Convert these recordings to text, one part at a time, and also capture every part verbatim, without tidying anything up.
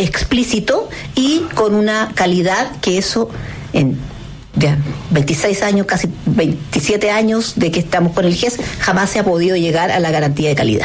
explícito y con una calidad que eso en ya veintiséis años, casi veintisiete años de que estamos con el G E S, jamás se ha podido llegar a la garantía de calidad.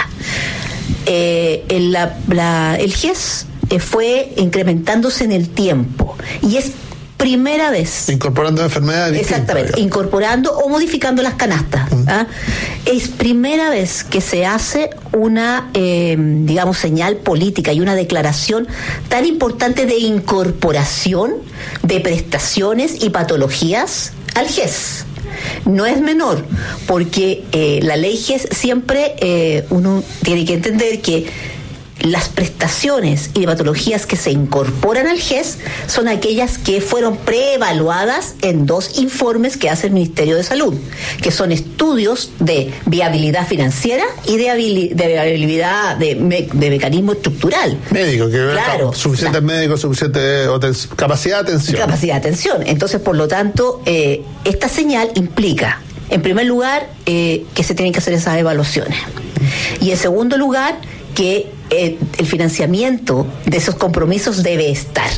Eh, el, la, la, el G E S eh, fue incrementándose en el tiempo y es primera vez. Incorporando enfermedades. Exactamente, distintas, incorporando o modificando las canastas. Mm. ¿ah? Es primera vez que se hace una, eh, digamos, señal política y una declaración tan importante de incorporación de prestaciones y patologías al G E S. No es menor, porque eh, la ley G E S siempre eh, uno tiene que entender que las prestaciones y patologías que se incorporan al G E S son aquellas que fueron preevaluadas en dos informes que hace el Ministerio de Salud, que son estudios de viabilidad financiera y de, habili- de viabilidad de, me- de mecanismo estructural. Médico, que claro, suficientes claro. médicos, suficiente aten- capacidad de atención. Capacidad de atención. Entonces, por lo tanto, eh, esta señal implica, en primer lugar, eh, que se tienen que hacer esas evaluaciones. Y en segundo lugar, que eh, el financiamiento de esos compromisos debe estar.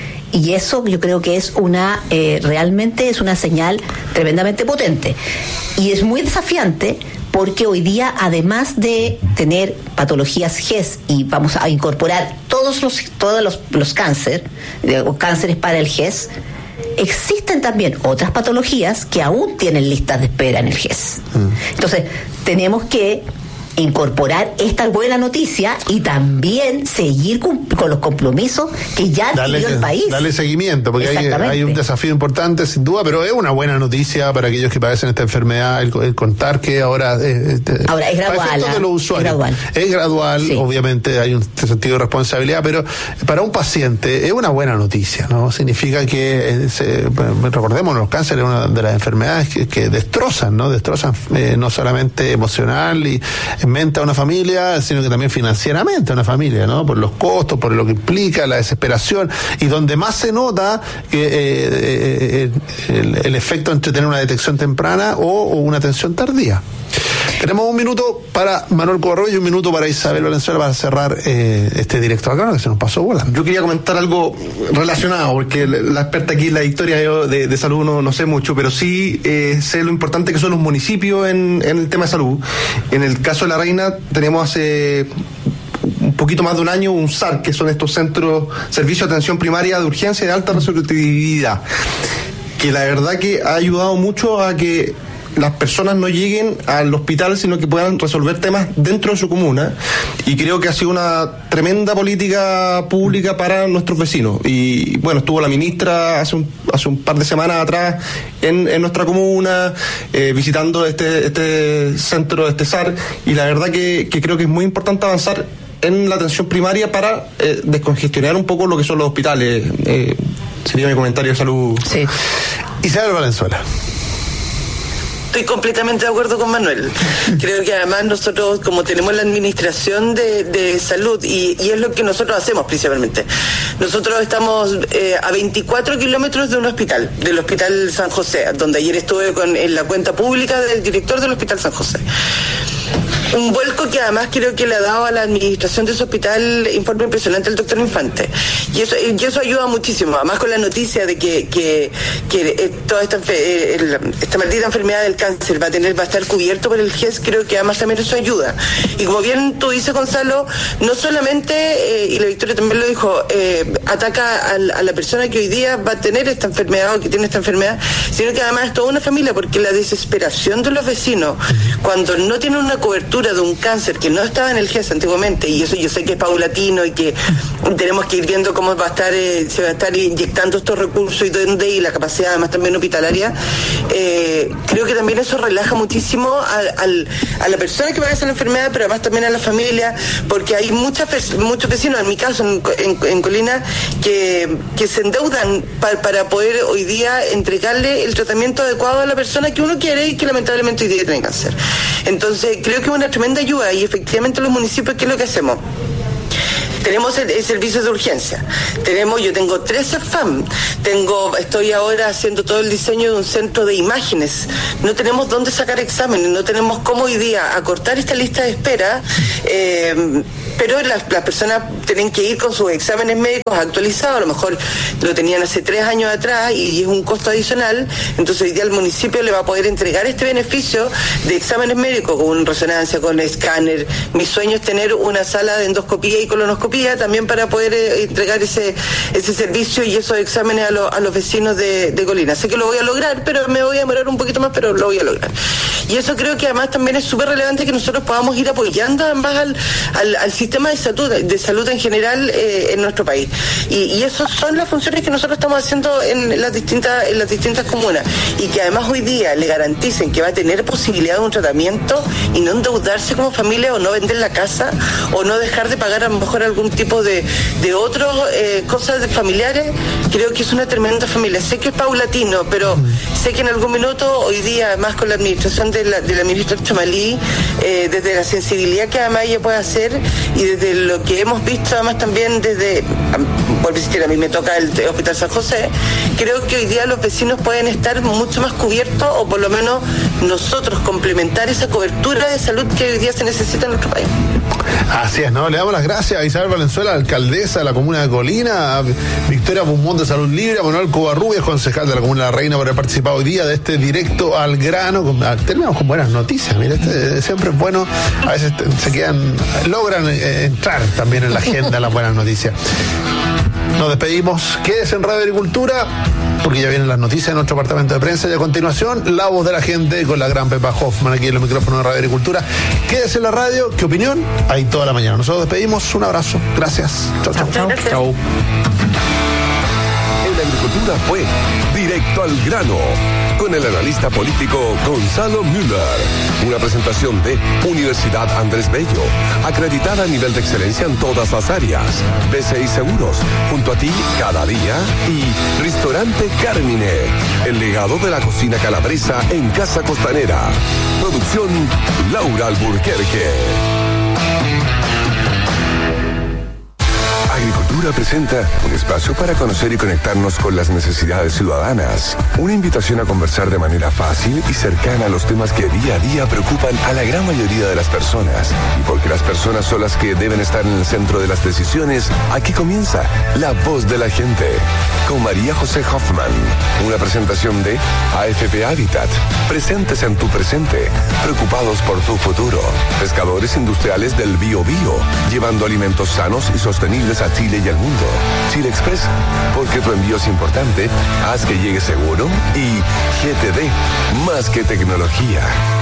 Y eso yo creo que es una, eh, realmente es una señal tremendamente potente. Y es muy desafiante porque hoy día, además de tener patologías G E S y vamos a incorporar todos los, todos los, los cánceres, eh, o cánceres para el G E S, existen también otras patologías que aún tienen listas de espera en el G E S. Mm. Entonces, tenemos que incorporar esta buena noticia y también seguir con, con los compromisos que ya adquirió el país. Darle seguimiento, porque hay, hay un desafío importante sin duda, pero es una buena noticia para aquellos que padecen esta enfermedad, el, el contar que ahora... Eh, ahora es gradual, de los usuarios, es gradual, es gradual sí. Obviamente hay un sentido de responsabilidad, pero para un paciente es una buena noticia, ¿no? Significa que, se, recordemos, los cánceres es una de las enfermedades que, que destrozan, ¿no? Destrozan eh, no solamente emocional y mente a una familia, sino que también financieramente a una familia, ¿no? Por los costos, por lo que implica, la desesperación, y donde más se nota que eh, eh, el, el efecto entre tener una detección temprana o, o una atención tardía. Tenemos un minuto para Manuel Covarrubias y un minuto para Isabel Valenzuela para cerrar eh, este directo acá, que se nos pasó volando. Yo quería comentar algo relacionado, porque la experta aquí en la historia de, de, de salud no, no sé mucho, pero sí eh, sé lo importante que son los municipios en, en el tema de salud. En el caso de La Reina tenemos hace un poquito más de un año un S A R, que son estos centros, servicios de atención primaria de urgencia y de alta resolutividad, que la verdad que ha ayudado mucho a que las personas no lleguen al hospital, sino que puedan resolver temas dentro de su comuna, y creo que ha sido una tremenda política pública para nuestros vecinos. Y bueno, estuvo la ministra hace un, hace un par de semanas atrás en, en nuestra comuna eh, visitando este, este centro, este S A R, y la verdad que, que creo que es muy importante avanzar en la atención primaria para eh, descongestionar un poco lo que son los hospitales. Eh, sería mi comentario de salud. Sí. Isabel Valenzuela. Estoy completamente de acuerdo con Manuel. Creo que además nosotros, como tenemos la administración de, de salud, y, y es lo que nosotros hacemos principalmente, nosotros estamos eh, a veinticuatro kilómetros de un hospital, del Hospital San José, donde ayer estuve con, en la cuenta pública del director del Hospital San José. Un vuelco que además creo que le ha dado a la administración de ese hospital informe impresionante el doctor Infante. Y eso, y eso ayuda muchísimo, además con la noticia de que, que, que toda esta, esta maldita enfermedad del cáncer va a tener, va a estar cubierto por el G E S, creo que además también eso ayuda. Y como bien tú dices, Gonzalo, no solamente, eh, y la Victoria también lo dijo, eh, ataca a, a la persona que hoy día va a tener esta enfermedad o que tiene esta enfermedad, sino que además es toda una familia, porque la desesperación de los vecinos, cuando no tienen una cobertura de un cáncer que no estaba en el G E S antiguamente, y eso yo sé que es paulatino y que tenemos que ir viendo cómo va a estar, eh, se va a estar inyectando estos recursos y dónde, y la capacidad además también hospitalaria, eh, creo que también eso relaja muchísimo a, a, a la persona que padece la enfermedad, pero además también a la familia, porque hay muchas muchos vecinos, en mi caso en, en, en Colina, que, que se endeudan pa, para poder hoy día entregarle el tratamiento adecuado a la persona que uno quiere y que lamentablemente hoy día tiene cáncer. Entonces creo que es una tremenda ayuda, y efectivamente los municipios, ¿qué es lo que hacemos? Tenemos el, el servicio de urgencia, tenemos, yo tengo tres F A M, tengo, estoy ahora haciendo todo el diseño de un centro de imágenes, no tenemos dónde sacar exámenes, no tenemos cómo hoy día acortar esta lista de espera, eh, pero las, las personas tienen que ir con sus exámenes médicos actualizados, a lo mejor lo tenían hace tres años atrás y es un costo adicional, entonces hoy día el municipio le va a poder entregar este beneficio de exámenes médicos con resonancia, con escáner. Mi sueño es tener una sala de endoscopía y colonoscopía también para poder eh, entregar ese ese servicio y esos exámenes a, lo, a los vecinos de, de Colina. Sé que lo voy a lograr, pero me voy a demorar un poquito más, pero lo voy a lograr. Y eso creo que además también es súper relevante que nosotros podamos ir apoyando además al, al, al sistema de salud, de salud en general eh, en nuestro país. Y, y esas son las funciones que nosotros estamos haciendo en las distintas en las distintas comunas y que además hoy día le garanticen que va a tener posibilidad de un tratamiento y no endeudarse como familia o no vender la casa o no dejar de pagar a lo mejor algún tipo de, de otras eh, cosas de familiares. Creo que es una tremenda familia. Sé que es paulatino, pero sé que en algún minuto hoy día, además con la administración de la, de la ministra Chamalí, eh, desde la sensibilidad que además ella puede hacer y desde lo que hemos visto además también desde, por insistir, a mí me toca el Hospital San José, creo que hoy día los vecinos pueden estar mucho más cubiertos o por lo menos nosotros complementar esa cobertura de salud que hoy día se necesita en nuestro país. Así es, ¿no? Le damos las gracias a Isabel Valenzuela, alcaldesa de la comuna de Colina, a Victoria Pumón de Salud Libre, a Manuel Covarrubias, concejal de la comuna de La Reina, por haber participado hoy día de este directo al grano. Con, terminamos con buenas noticias, mira, este, siempre es bueno, a veces se quedan, logran eh, entrar también en la agenda las buenas noticias. Nos despedimos, quédese en Radio Agricultura, porque ya vienen las noticias de nuestro departamento de prensa y a continuación la voz de la gente con la gran Pepa Hoffman aquí en los micrófonos de Radio Agricultura. Quédese en la radio, ¿qué opinión? Ahí toda la mañana. Nosotros despedimos, un abrazo, gracias. Chau, chau. Chau, chau. Chau. En la agricultura fue Directo al Grano, con el analista político Gonzalo Müller. Una presentación de Universidad Andrés Bello, acreditada a nivel de excelencia en todas las áreas. B C I Seguros, junto a ti cada día. Y Restaurante Carmine, el legado de la cocina calabresa en Casa Costanera. Producción Laura Alburquerque. Agricultura presenta un espacio para conocer y conectarnos con las necesidades ciudadanas. Una invitación a conversar de manera fácil y cercana a los temas que día a día preocupan a la gran mayoría de las personas. Y porque las personas son las que deben estar en el centro de las decisiones, aquí comienza La Voz de la Gente, con María José Hoffman. Una presentación de A F P Habitat. Presentes en tu presente, preocupados por tu futuro. Pescadores industriales del Bio Bio, llevando alimentos sanos y sostenibles a Chile y al mundo. Chile Express, porque tu envío es importante, haz que llegue seguro. Y G T D, más que tecnología.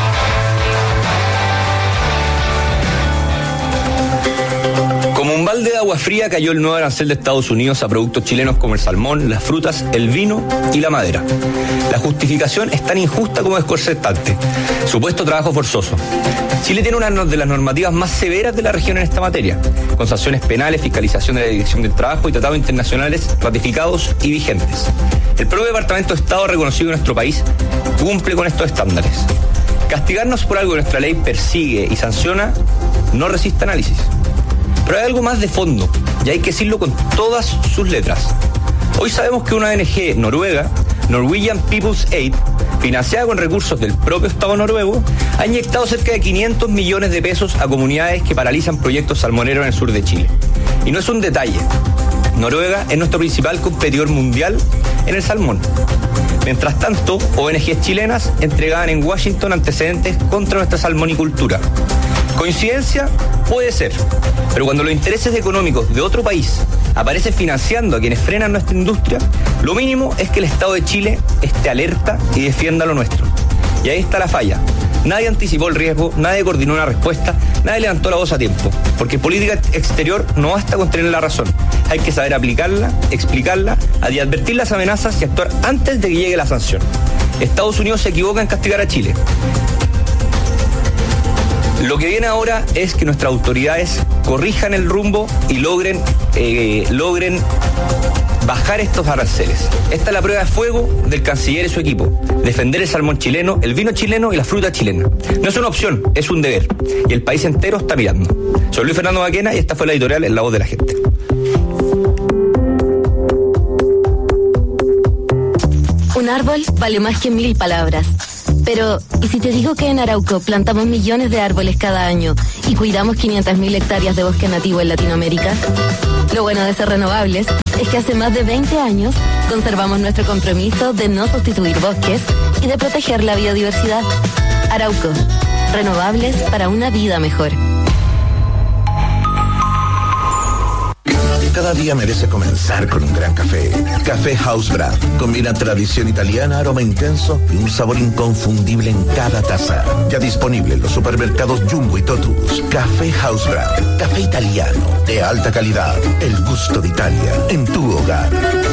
Como un balde de agua fría cayó el nuevo arancel de Estados Unidos a productos chilenos como el salmón, las frutas, el vino y la madera. La justificación es tan injusta como desconcertante. Supuesto trabajo forzoso. Chile tiene una de las normativas más severas de la región en esta materia, con sanciones penales, fiscalización de la Dirección del Trabajo y tratados internacionales ratificados y vigentes. El propio Departamento de Estado reconocido en nuestro país cumple con estos estándares. Castigarnos por algo que nuestra ley persigue y sanciona no resiste análisis. Pero hay algo más de fondo, y hay que decirlo con todas sus letras. Hoy sabemos que una O N G noruega, Norwegian People's Aid, financiada con recursos del propio Estado noruego, ha inyectado cerca de quinientos millones de pesos a comunidades que paralizan proyectos salmoneros en el sur de Chile. Y no es un detalle. Noruega es nuestro principal competidor mundial en el salmón. Mientras tanto, O N Ges chilenas entregaban en Washington antecedentes contra nuestra salmonicultura. ¿Coincidencia? Puede ser. Pero cuando los intereses económicos de otro país aparecen financiando a quienes frenan nuestra industria, lo mínimo es que el Estado de Chile esté alerta y defienda lo nuestro. Y ahí está la falla. Nadie anticipó el riesgo, nadie coordinó una respuesta, nadie levantó la voz a tiempo. Porque en política exterior no basta con tener la razón. Hay que saber aplicarla, explicarla, y advertir las amenazas y actuar antes de que llegue la sanción. Estados Unidos se equivoca en castigar a Chile. Lo que viene ahora es que nuestras autoridades corrijan el rumbo y logren, eh, logren bajar estos aranceles. Esta es la prueba de fuego del canciller y su equipo. Defender el salmón chileno, el vino chileno y la fruta chilena. No es una opción, es un deber. Y el país entero está mirando. Soy Luis Fernando Baquena y esta fue la editorial en La Voz de la Gente. Un árbol vale más que mil palabras. Pero, ¿y si te digo que en Arauco plantamos millones de árboles cada año y cuidamos quinientas mil hectáreas de bosque nativo en Latinoamérica? Lo bueno de ser renovables es que hace más de veinte años conservamos nuestro compromiso de no sustituir bosques y de proteger la biodiversidad. Arauco, renovables para una vida mejor. Cada día merece comenzar con un gran café. Café House Brand. Combina tradición italiana, aroma intenso y un sabor inconfundible en cada taza. Ya disponible en los supermercados Jumbo y Totus. Café House Brand. Café italiano de alta calidad. El gusto de Italia en tu hogar.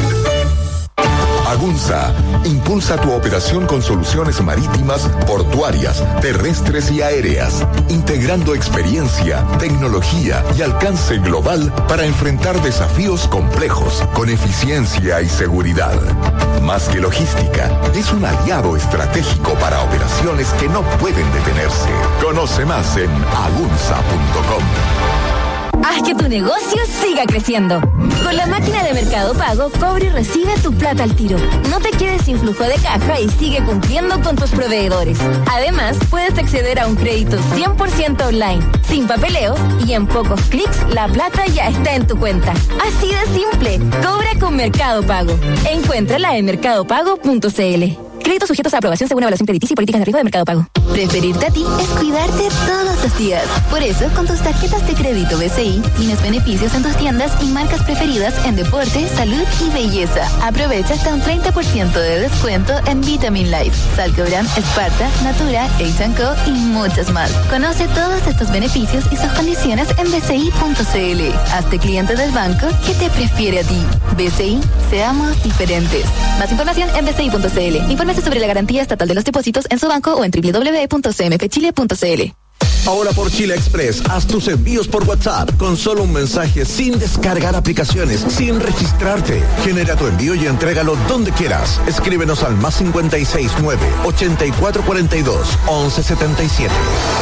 Agunza impulsa tu operación con soluciones marítimas, portuarias, terrestres y aéreas, integrando experiencia, tecnología y alcance global para enfrentar desafíos complejos con eficiencia y seguridad. Más que logística, es un aliado estratégico para operaciones que no pueden detenerse. Conoce más en agunza punto com. Haz que tu negocio siga creciendo. Con la máquina de Mercado Pago, cobra y recibe tu plata al tiro. No te quedes sin flujo de caja y sigue cumpliendo con tus proveedores. Además, puedes acceder a un crédito cien por ciento online, sin papeleo y en pocos clics la plata ya está en tu cuenta. Así de simple. Cobra con Mercado Pago. Encuéntrala en mercado pago punto c l. Créditos sujetos a aprobación según evaluación crediticia y políticas de riesgo de Mercado Pago. Preferirte a ti es cuidarte todos los días. Por eso, con tus tarjetas de crédito B C I, tienes beneficios en tus tiendas y marcas preferidas en deporte, salud y belleza. Aprovecha hasta un treinta por ciento de descuento en Vitamin Life, Salcobran, Esparta, Natura, H and Co y muchas más. Conoce todos estos beneficios y sus condiciones en b c i punto c l. Hazte cliente del banco que te prefiere a ti. B C I, seamos diferentes. Más información en b c i punto c l. Infórmese sobre la garantía estatal de los depósitos en su banco o en doble u doble u doble u punto c m f chile punto c l. Ahora por Chile Express, haz tus envíos por WhatsApp con solo un mensaje, sin descargar aplicaciones, sin registrarte. Genera tu envío y entrégalo donde quieras. Escríbenos al más cincuenta y seis nueve, ochenta y cuatro cuarenta y dos, once setenta y siete.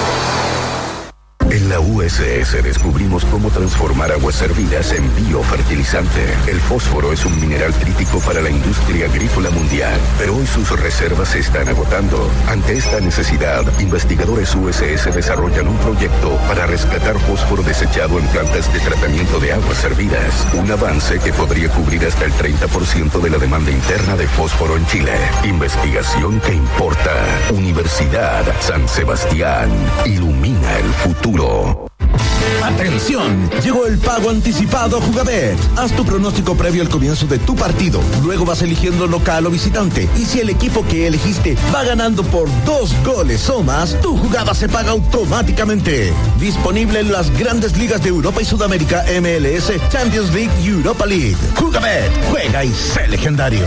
En la U S S descubrimos cómo transformar aguas hervidas en biofertilizante. El fósforo es un mineral crítico para la industria agrícola mundial, pero hoy sus reservas se están agotando. Ante esta necesidad, investigadores U S S desarrollan un proyecto para rescatar fósforo desechado en plantas de tratamiento de aguas hervidas. Un avance que podría cubrir hasta el treinta por ciento de la demanda interna de fósforo en Chile. Investigación que importa. Universidad San Sebastián. Ilumina el futuro. ¡Atención! Llegó el pago anticipado Jugabet. Haz tu pronóstico previo al comienzo de tu partido. Luego vas eligiendo local o visitante. Y si el equipo que elegiste va ganando por dos goles o más, tu jugada se paga automáticamente. Disponible en las grandes ligas de Europa y Sudamérica, M L S, Champions League y Europa League. Jugabet, juega y sé legendario.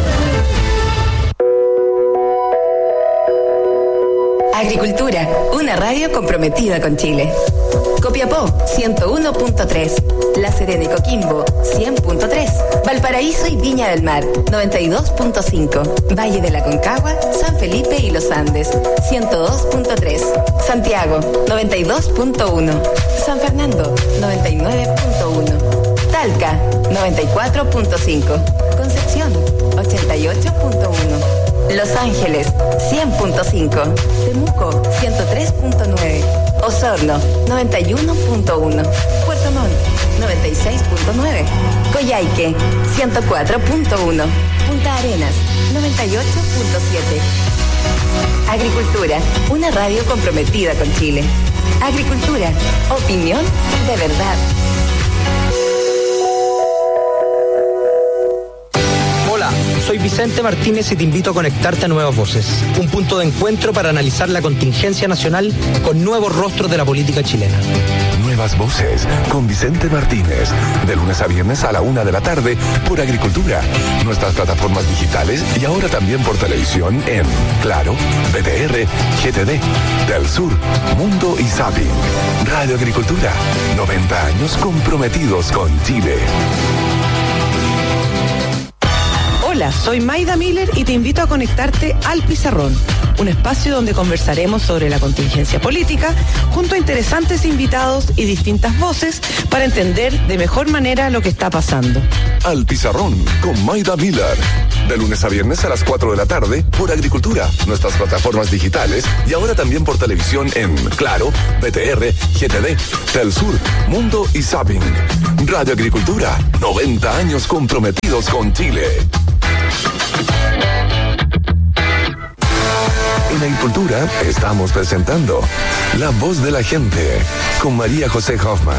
Agricultura, una radio comprometida con Chile. Copiapó, ciento uno punto tres. La Serena y Coquimbo, cien punto tres. Valparaíso y Viña del Mar, noventa y dos punto cinco. Valle de la Concagua, San Felipe y Los Andes, ciento dos punto tres. Santiago, noventa y dos punto uno. San Fernando, noventa y nueve punto uno. Talca, noventa y cuatro punto cinco. Concepción, ochenta y ocho punto uno. Los Ángeles, cien punto cinco. Temuco, ciento tres punto nueve. Osorno, noventa y uno punto uno. Puerto Montt, noventa y seis punto nueve. Coyhaique, ciento cuatro punto uno. Punta Arenas, noventa y ocho punto siete. Agricultura, una radio comprometida con Chile. Agricultura, opinión de verdad. Soy Vicente Martínez y te invito a conectarte a Nuevas Voces, un punto de encuentro para analizar la contingencia nacional con nuevos rostros de la política chilena. Nuevas Voces con Vicente Martínez, de lunes a viernes a la una de la tarde por Agricultura, nuestras plataformas digitales y ahora también por televisión en Claro, B T R, G T D, Del Sur, Mundo y Zapping. Radio Agricultura, noventa años comprometidos con Chile. Hola, soy Maida Miller y te invito a conectarte al Pizarrón, un espacio donde conversaremos sobre la contingencia política junto a interesantes invitados y distintas voces para entender de mejor manera lo que está pasando. Al Pizarrón con Maida Miller. De lunes a viernes a las cuatro de la tarde por Agricultura, nuestras plataformas digitales y ahora también por televisión en Claro, B T R, G T D, Telsur, Mundo y Zapping. Radio Agricultura, noventa años comprometidos con Chile. En Agricultura estamos presentando La Voz de la Gente con María José Hoffman.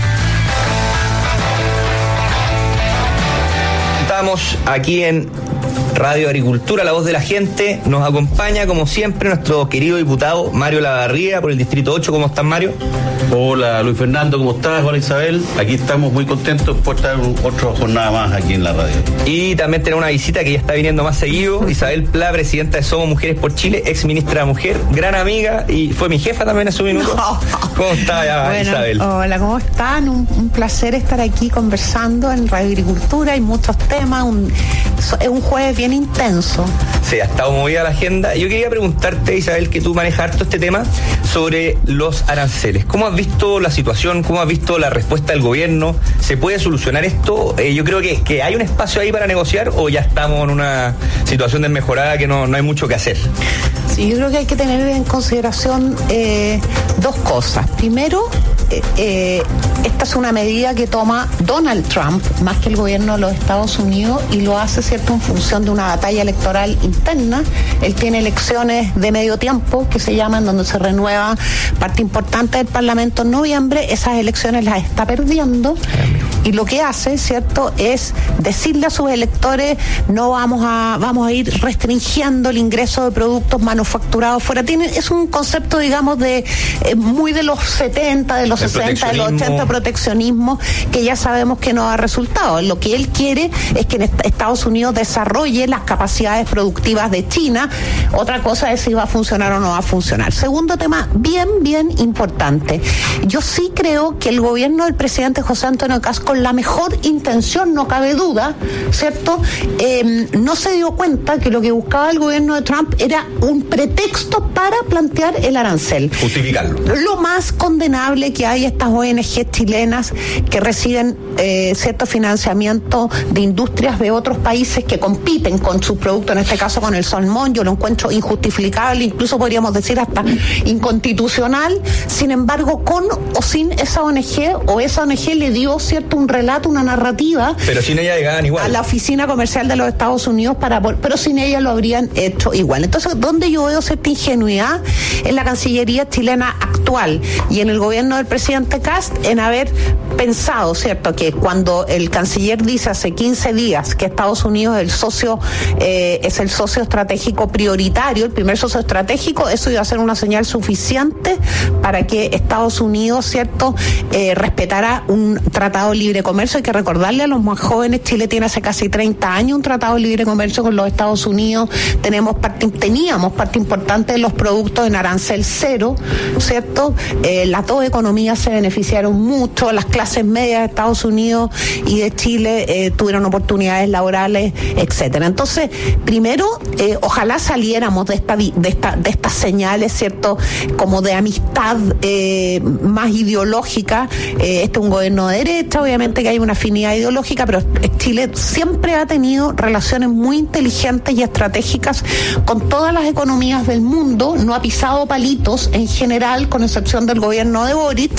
Estamos aquí en Radio Agricultura, La Voz de la Gente. Nos acompaña, como siempre, nuestro querido diputado Mario Lavarría por el Distrito ocho. ¿Cómo estás, Mario? Hola, Luis Fernando, ¿cómo estás? Hola, Isabel. Aquí estamos muy contentos por estar otra jornada más aquí en la radio. Y también tenemos una visita que ya está viniendo más seguido. Isabel Pla, presidenta de Somos Mujeres por Chile, ex ministra de Mujer, gran amiga y fue mi jefa también en su minuto. No. ¿Cómo está, bueno, Isabel? Hola, ¿cómo están? Un, un placer estar aquí conversando en Radio Agricultura. Hay muchos temas. Un, es un jueves bien intenso. Sí, ha estado movida la agenda. Yo quería preguntarte, Isabel, que tú manejas harto este tema sobre los aranceles. ¿Cómo has visto la situación? ¿Cómo has visto la respuesta del gobierno? ¿Se puede solucionar esto? Eh, yo creo que, que hay un espacio ahí para negociar o ya estamos en una situación desmejorada que no, no hay mucho que hacer. Sí, yo creo que hay que tener en consideración eh, dos cosas. Primero, eh, eh, esta es una medida que toma Donald Trump más que el gobierno de los Estados Unidos y lo hace, ¿cierto?, en función de una batalla electoral interna. Él tiene elecciones de medio tiempo que se llaman, donde se renueva parte importante del Parlamento en noviembre. Esas elecciones las está perdiendo y lo que hace, ¿cierto?, es decirle a sus electores: no vamos a vamos a ir restringiendo el ingreso de productos manufacturados fuera. Tiene, es un concepto, digamos, de eh, muy de los setenta, de los el sesenta, de los ochenta, proteccionismo, que ya sabemos que no da resultado. Lo que él quiere es que en Estados Unidos desarrolle las capacidades productivas de China. Otra cosa es si va a funcionar o no va a funcionar. Segundo tema, bien, bien importante. Yo sí creo que el gobierno del presidente José Antonio Kast, con la mejor intención, no cabe duda, ¿cierto?, eh, no se dio cuenta que lo que buscaba el gobierno de Trump era un pretexto para plantear el arancel. Justificarlo. Lo más condenable que hay, estas O N G chilenas que reciben eh, cierto financiamiento de industrias de otros países que compiten con sus productos, en este caso con el salmón, yo lo encuentro injustificable, incluso podríamos decir hasta inconstitucional. Sin embargo, con o sin esa O N G, o esa O N G le dio, cierto, un relato, una narrativa, pero sin ella llegaban igual a la oficina comercial de los Estados Unidos, para pero sin ella lo habrían hecho igual. Entonces, donde yo veo cierta ingenuidad en la Cancillería chilena actual y en el gobierno del presidente Kast, en haber pensado, cierto, que cuando el canciller dice hace quince días que Estados Unidos es el socio eh, es el socio estratégico prioritario, el primer socio estratégico, eso iba a ser una señal suficiente para que Estados Unidos, cierto, eh, respetara un tratado de libre comercio. Hay que recordarle a los más jóvenes, Chile tiene hace casi treinta años un tratado de libre comercio con los Estados Unidos. Tenemos parte, teníamos parte importante de los productos en arancel cero, cierto. Eh, las dos economías se beneficiaron mucho, las clases medias de Estados Unidos y de Chile eh, tuvieron oportunidades laborales, etcétera. Entonces, primero, eh, ojalá saliéramos de esta de esta de estas señales, cierto, como de amistad eh, más ideológica. Eh, este es un gobierno de derecha, obviamente que hay una afinidad ideológica, pero Chile siempre ha tenido relaciones muy inteligentes y estratégicas con todas las economías del mundo, no ha pisado palitos en general, con excepción del gobierno de Boric,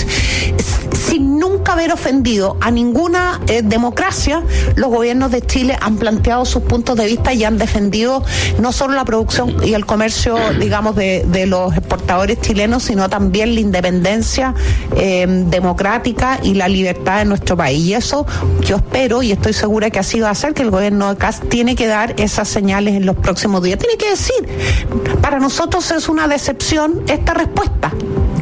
sin nunca haber ofendido a ninguna eh, democracia. Los gobiernos de Chile han planteado sus puntos de vista y han defendido no solo la producción y el comercio, digamos, de, de los exportadores chilenos, sino también la independencia eh, democrática y la libertad de nuestro país. Y eso yo espero y estoy segura que así va a ser, que el gobierno de Kast tiene que dar esas señales en los próximos días. Tiene que decir, para nosotros es una decepción esta respuesta.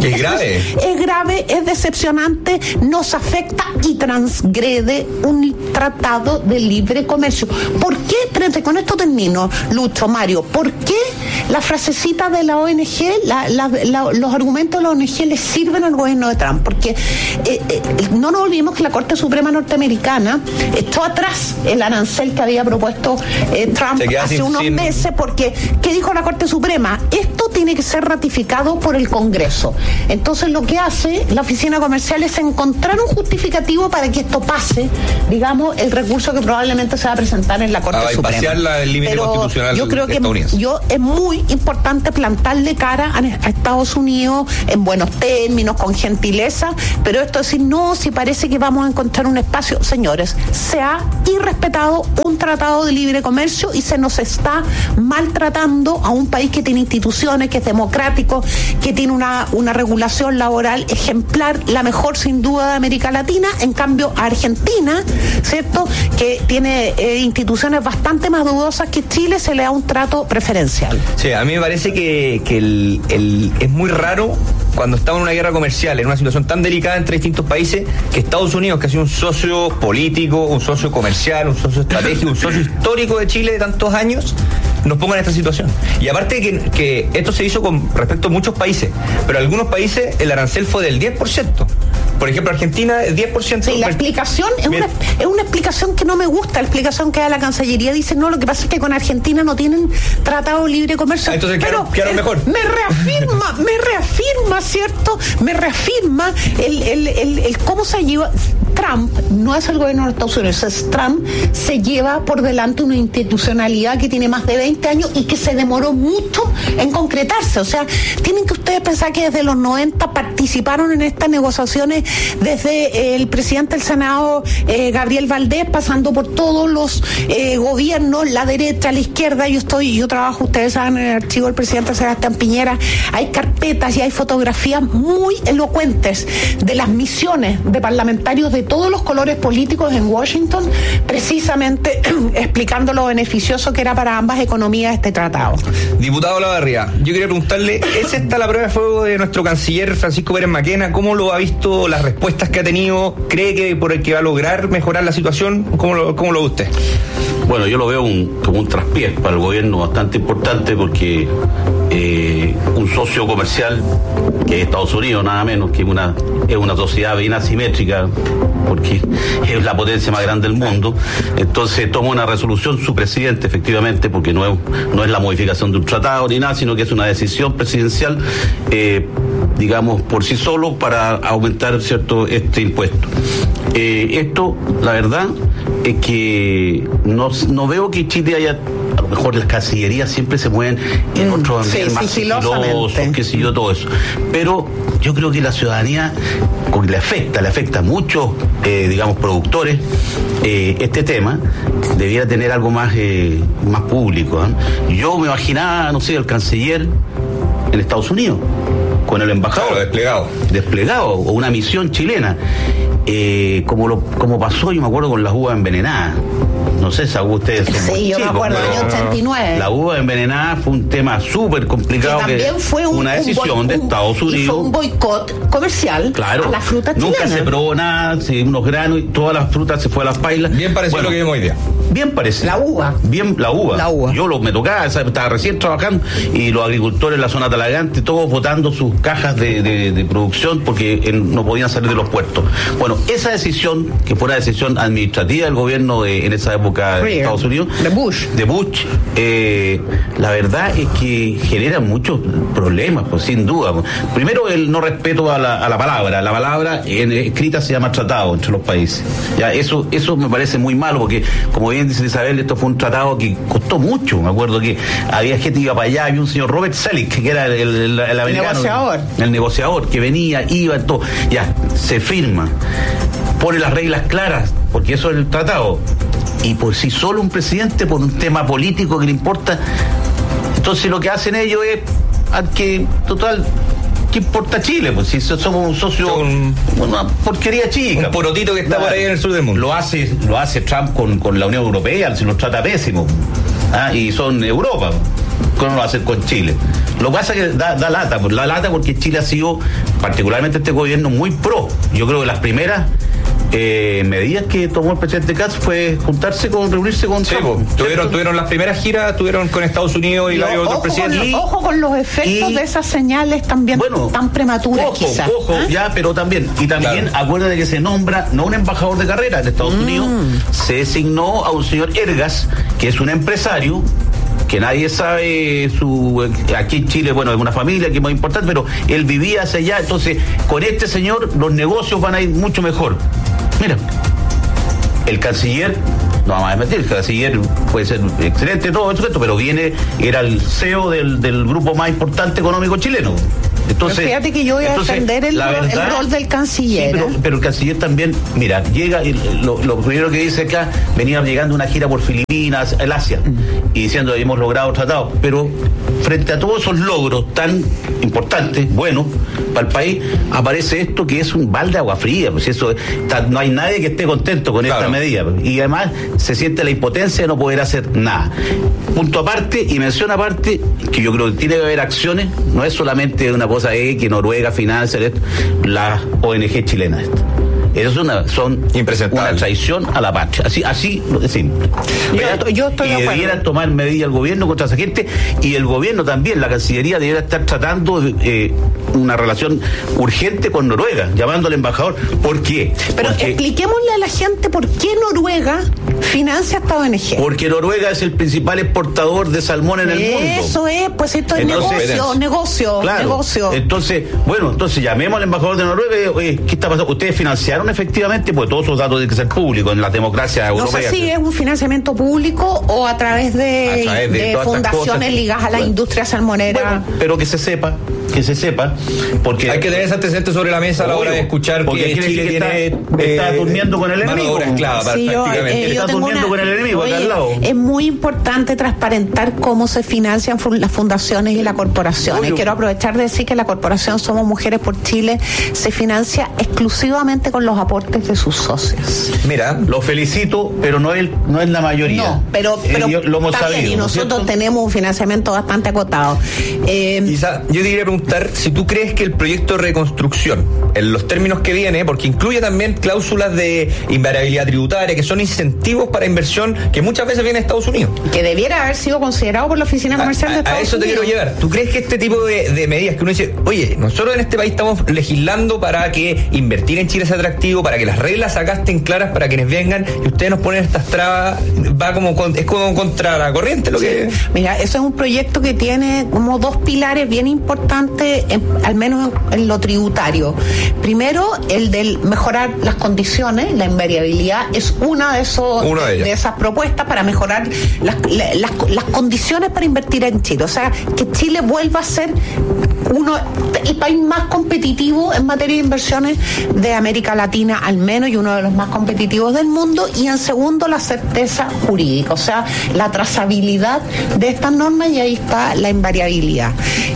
Es grave. Es grave, es decepcionante, nos afecta y transgrede un tratado de libre comercio. ¿Por qué? Espérate, con esto termino, Lucho, Mario. ¿Por qué la frasecita de la O N G, la, la, la, los argumentos de la O N G les sirven al gobierno de Trump? Porque eh, eh, no nos olvidemos que la Corte Suprema norteamericana echó atrás el arancel que había propuesto eh, Trump hace sin, unos sin... meses, porque ¿qué dijo la Corte Suprema? Esto tiene que ser ratificado por el Congreso. Entonces lo que hace la oficina comercial es encontrar un justificativo para que esto pase, digamos, el recurso que probablemente se va a presentar en la Corte a Suprema. La, el límite Pero constitucional yo creo que yo, es muy importante plantarle cara a, a Estados Unidos en buenos términos, con gentileza, pero esto es decir, no, si parece que vamos a encontrar un espacio. Señores, se ha irrespetado un tratado de libre comercio y se nos está maltratando a un país que tiene instituciones, que es democrático, que tiene una, una regulación laboral ejemplar, la mejor sin duda de América Latina. En cambio, a Argentina, ¿cierto?, que tiene eh, instituciones bastante más dudosas que Chile, se le da un trato preferencial. Sí, a mí me parece que, que el, el, es muy raro cuando estamos en una guerra comercial, en una situación tan delicada entre distintos países, que Estados Unidos, que ha sido un socio político, un socio comercial, un socio estratégico, un socio histórico de Chile de tantos años, nos pongan en esta situación. Y aparte que, que esto se hizo con respecto a muchos países, pero en algunos países el arancel fue del diez por ciento. Por ejemplo, Argentina, el diez por ciento. Sí, la explicación es una, es una explicación que no me gusta. La explicación que da la Cancillería dice, no, lo que pasa es que con Argentina no tienen tratado de libre comercio. Ah, entonces, pero claro, el, mejor. Me reafirma, me reafirma, ¿cierto? Me reafirma el, el, el, el cómo se lleva. Trump no es el gobierno de Estados Unidos, es Trump se lleva por delante una institucionalidad que tiene más de veinte años y que se demoró mucho en concretarse. O sea, tienen que ustedes pensar que desde los noventa participaron en estas negociaciones desde el presidente del Senado, eh, Gabriel Valdés, pasando por todos los eh, gobiernos, la derecha, la izquierda. Yo estoy, yo trabajo, ustedes saben, en el archivo del presidente Sebastián Piñera. Hay carpetas y hay fotografías muy elocuentes de las misiones de parlamentarios de todos los colores políticos en Washington, precisamente explicando lo beneficioso que era para ambas economías este tratado. Diputado Olavarría, yo quería preguntarle, ¿es esta la prueba de fuego de nuestro canciller Francisco Pérez Maquena? ¿Cómo lo ha visto, las respuestas que ha tenido? ¿Cree que por el que va a lograr mejorar la situación? ¿Cómo lo, cómo lo ve usted? Bueno, yo lo veo un, como un traspiés para el gobierno bastante importante, porque eh, un socio comercial que es Estados Unidos, nada menos, que una, es una sociedad bien asimétrica, porque es la potencia más grande del mundo. Entonces toma una resolución su presidente, efectivamente, porque no es, no es la modificación de un tratado ni nada, sino que es una decisión presidencial, eh, digamos, por sí solo, para aumentar, cierto, este impuesto. Eh, esto, la verdad, es que no, no veo que Chile haya, a lo mejor las cancillerías siempre se mueven en mm, otros ambientes sí, más sigilosos, qué sé yo, todo eso. Pero yo creo que la ciudadanía, porque le afecta, le afecta a muchos, eh, digamos, productores, eh, este tema, debiera tener algo más, eh, más público, ¿eh? Yo me imaginaba, no sé, el canciller en Estados Unidos, con el embajador. Claro, desplegado. Desplegado, o una misión chilena. Eh, como lo como pasó, yo me acuerdo, con las uvas envenenadas. No sé, ¿saben ustedes? Sí, yo chicos, me acuerdo, año ochenta y nueve. La uva envenenada fue un tema súper complicado. Que también que fue un, una decisión un, de Estados Unidos. Y fue un boicot comercial, claro, a la fruta chilena. Nunca se probó nada, sí, unos granos y todas las frutas se fue a las pailas. Bien parecido bueno, a lo que vimos hoy día. Bien parecido. La uva. Bien, la uva. La uva. Yo lo, me tocaba, estaba recién trabajando, y los agricultores en la zona talagante, todos botando sus cajas de, de, de producción porque en, no podían salir de los puertos. Bueno, esa decisión, que fue una decisión administrativa del gobierno de, en esa época de Estados Unidos, de Bush, de Bush eh, la verdad es que genera muchos problemas, pues sin duda. Primero, el no respeto a la, a la palabra. La palabra en, escrita se llama tratado entre los países. Ya, eso, eso me parece muy malo, porque, como bien dice Isabel, esto fue un tratado que costó mucho. Me acuerdo que había gente que iba para allá, había un señor Robert Selig, que era el, el, el, el americano, negociador. el negociador, que venía, iba, todo. Ya, se firma, pone las reglas claras, porque eso es el tratado. Y por si solo un presidente, por un tema político que le importa, entonces lo que hacen ellos es que, total, ¿qué importa Chile? Pues si somos un socio, Son una porquería chica. Un porotito que está, claro, por ahí en el sur del mundo. Lo hace, lo hace Trump con, con la Unión Europea, se los trata pésimo. ¿Ah? Y son Europa. ¿cómo lo va a hacer con Chile? Lo que pasa es que da, da lata, la lata porque Chile ha sido, particularmente este gobierno, muy pro. Yo creo que las primeras eh, medidas que tomó el presidente Katz fue juntarse con, reunirse con sí, Trump. Tuvieron, tuvieron las primeras giras, tuvieron con Estados Unidos y, y varios otros presidentes. Con, y, ojo con los efectos y, de esas señales también bueno, tan prematuras, ojo, quizás. Ojo, ¿eh? ya, pero también, y también claro. acuérdate que se nombra, no un embajador de carrera de Estados mm. Unidos, se designó a un señor Ergas, que es un empresario, que nadie sabe su aquí en Chile, bueno, es una familia que es muy importante, pero él vivía hacia allá, entonces con este señor los negocios van a ir mucho mejor. Mira, el canciller, no vamos a mentir, el canciller puede ser excelente, todo esto, pero viene, era el C E O del, del grupo más importante económico chileno. Entonces, pero fíjate que yo voy a defender el, verdad, el rol del canciller. Sí, pero, ¿eh? pero el canciller también, mira, llega, y lo, lo primero que dice acá, venía llegando una gira por Filipinas, el Asia, mm. y diciendo que hemos logrado tratados, pero frente a todos esos logros tan importantes, buenos, para el país, aparece esto que es un balde de agua fría, pues eso está, no hay nadie que esté contento con claro. esta medida, y además se siente la impotencia de no poder hacer nada. Punto aparte, y mención aparte, que yo creo que tiene que haber acciones, no es solamente una cosa es que Noruega financia esto, las O N G chilenas esto. Eso es una, son una traición a la patria. Así, así de simple. Yo, yo estoy y de debiera tomar medidas el gobierno contra esa gente, y el gobierno también, la Cancillería debiera estar tratando eh, una relación urgente con Noruega, llamando al embajador. ¿Por qué? Pero porque, expliquémosle a la gente por qué Noruega financia esta O N G. Porque Noruega es el principal exportador de salmón en el Eso mundo. Eso es, pues esto es entonces, negocio, negocio, claro, negocio. Entonces, bueno, entonces llamemos al embajador de Noruega y, oye, ¿qué está pasando? ¿Ustedes financiaron efectivamente? Pues todos esos datos tienen que ser públicos en las democracias no europeas. No sé si es un financiamiento público o a través de, a través de, de fundaciones ligadas a la bueno, industria salmonera. Bueno, pero que se sepa, que se sepa, porque hay que tener ese antecedente sobre la mesa a la hora de escuchar que Chile que tiene está, eh, está durmiendo con el enemigo. Esclava, sí, yo, eh, está durmiendo una, con el enemigo oye, acá al lado. Es muy importante transparentar cómo se financian las fundaciones y las corporaciones. Obvio. Quiero aprovechar de decir que la corporación Somos Mujeres por Chile se financia exclusivamente con los aportes de sus socios. Mira, lo felicito, pero no es, no es la mayoría. No, pero, pero eh, lo hemos sabido, bien, y nosotros ¿no tenemos un financiamiento bastante acotado. Eh, Isa, yo te quería preguntar si tú crees que el proyecto de reconstrucción, en los términos que viene, porque incluye también cláusulas de invariabilidad tributaria, que son incentivos para inversión que muchas veces viene de Estados Unidos. Que debiera haber sido considerado por la Oficina Comercial a, de Estados Unidos. A eso Unidos. te quiero llevar. ¿Tú crees que este tipo de, de medidas que uno dice, oye, nosotros en este país estamos legislando para que invertir en Chile sea atractivo, para que las reglas acá estén claras para quienes vengan, y ustedes nos ponen estas trabas, va como con, es como contra la corriente lo que... Sí. Mira, eso es un proyecto que tiene como dos pilares bien importantes, en, al menos en, en lo tributario. Primero, el del mejorar las condiciones, la invariabilidad es una de esos una de, de esas propuestas para mejorar las, las, las condiciones para invertir en Chile. O sea, que Chile vuelva a ser uno el país más competitivo en materia de inversiones de América Latina, al menos, y uno de los más competitivos del mundo. Y en segundo, la certeza jurídica, o sea, la trazabilidad de estas normas, y ahí está la invariabilidad.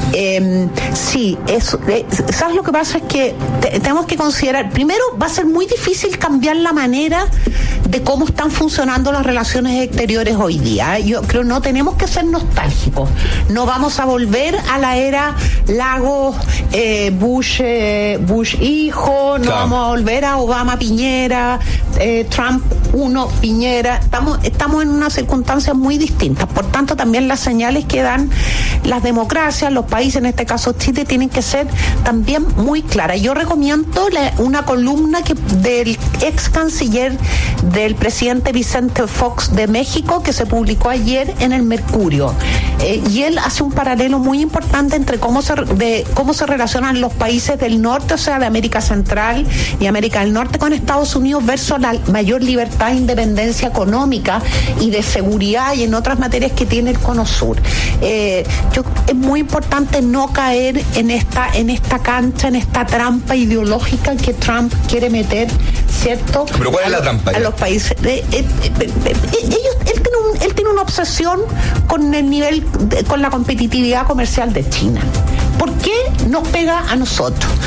Eh, sí, eso, eh, ¿sabes lo que pasa? Es que te, tenemos que considerar, primero, va a ser muy difícil cambiar la manera de cómo están funcionando las relaciones exteriores hoy día. Yo creo que no tenemos que ser nostálgicos. No vamos a volver a la era Lagos, eh, Bush, eh, Bush hijo, no claro. vamos a volver a Obama Piñera, eh, Trump uno Piñera. Estamos, estamos en unas circunstancias muy distintas. Por tanto, también las señales que dan las democracias, los países, en este caso Chile, tienen que ser también muy claras. Yo recomiendo la, una columna que del ex canciller del presidente Vicente Fox de México, que se publicó ayer en el Mercurio, eh, y él hace un paralelo muy importante entre cómo se de cómo se relacionan los países del norte, o sea, de América Central y América del Norte, con Estados Unidos versus la mayor libertad e independencia económica y de seguridad y en otras materias que tiene el Cono Sur. Eh, yo, es muy importante no caer en esta en esta cancha, en esta trampa ideológica que Trump quiere meter, ¿cierto? ¿Pero cuál es la trampa? A los países. Eh, eh, eh, eh, ellos, él tiene un, él tiene una obsesión con el nivel, de, con la competitividad comercial de China. ¿Por qué nos pega a nosotros?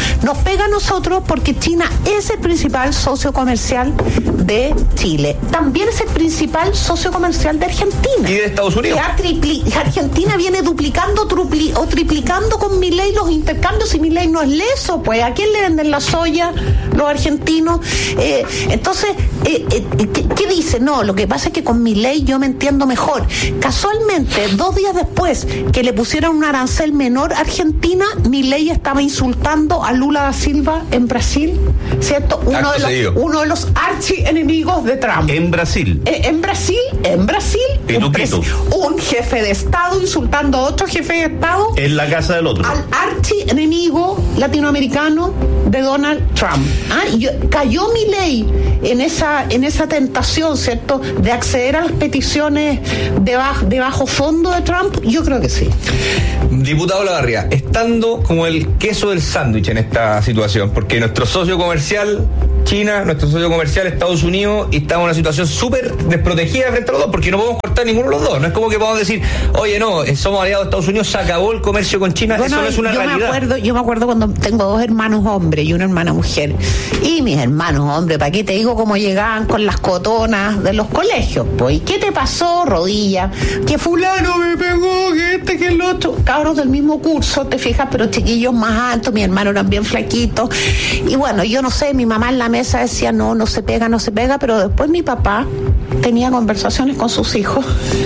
Nos pega a nosotros porque China es el principal socio comercial de Chile. También es el principal socio comercial de Argentina. Y de Estados Unidos. Tripli- Argentina viene duplicando trupli- o triplicando con Milei los intercambios y Milei no es leso, pues. ¿A quién le venden la soya los argentinos? Eh, entonces, eh, eh, ¿qué, ¿qué dice? No, lo que pasa es que con Milei yo me entiendo mejor. Casualmente, dos días después que le pusieron un arancel menor a Argentina, Milei estaba insultando a Lula da Silva en Brasil, ¿cierto? Uno, de los, uno de los archienemigos de Trump. En Brasil. Eh, en Brasil, en Brasil, Pitu, un, pitu. un jefe de Estado insultando a otro jefe de Estado. En la casa del otro. Al archienemigo latinoamericano de Donald Trump. Ah, y yo, cayó Milei en esa, en esa tentación, ¿cierto?, de acceder a las peticiones de bajo, de bajo fondo de Trump. Yo creo que sí. Diputado Olavarría, estando como el queso del sándwich en esta situación, porque nuestro socio comercial China, nuestro socio comercial Estados Unidos, y estamos en una situación súper desprotegida frente a los dos, porque no podemos cortar ninguno de los dos. No es como que podamos decir, oye, no, somos aliados de Estados Unidos, se acabó el comercio con China. Bueno, eso no es una yo realidad. Me acuerdo, yo me acuerdo cuando tengo dos hermanos hombres y una hermana mujer. Y mis hermanos hombres, ¿para qué te digo cómo llegaban con las cotonas de los colegios? Pues, ¿qué te pasó, rodilla? Que fulano me pegó, que este, que el otro. Cabros del mismo curso, te fijas, pero chiquillos más altos, mi hermano eran bien flaquitos. Y bueno, yo no sé, mi mamá en la mesa decía, no, no se pega, no se pega, pero después mi papá tenía conversaciones con sus hijos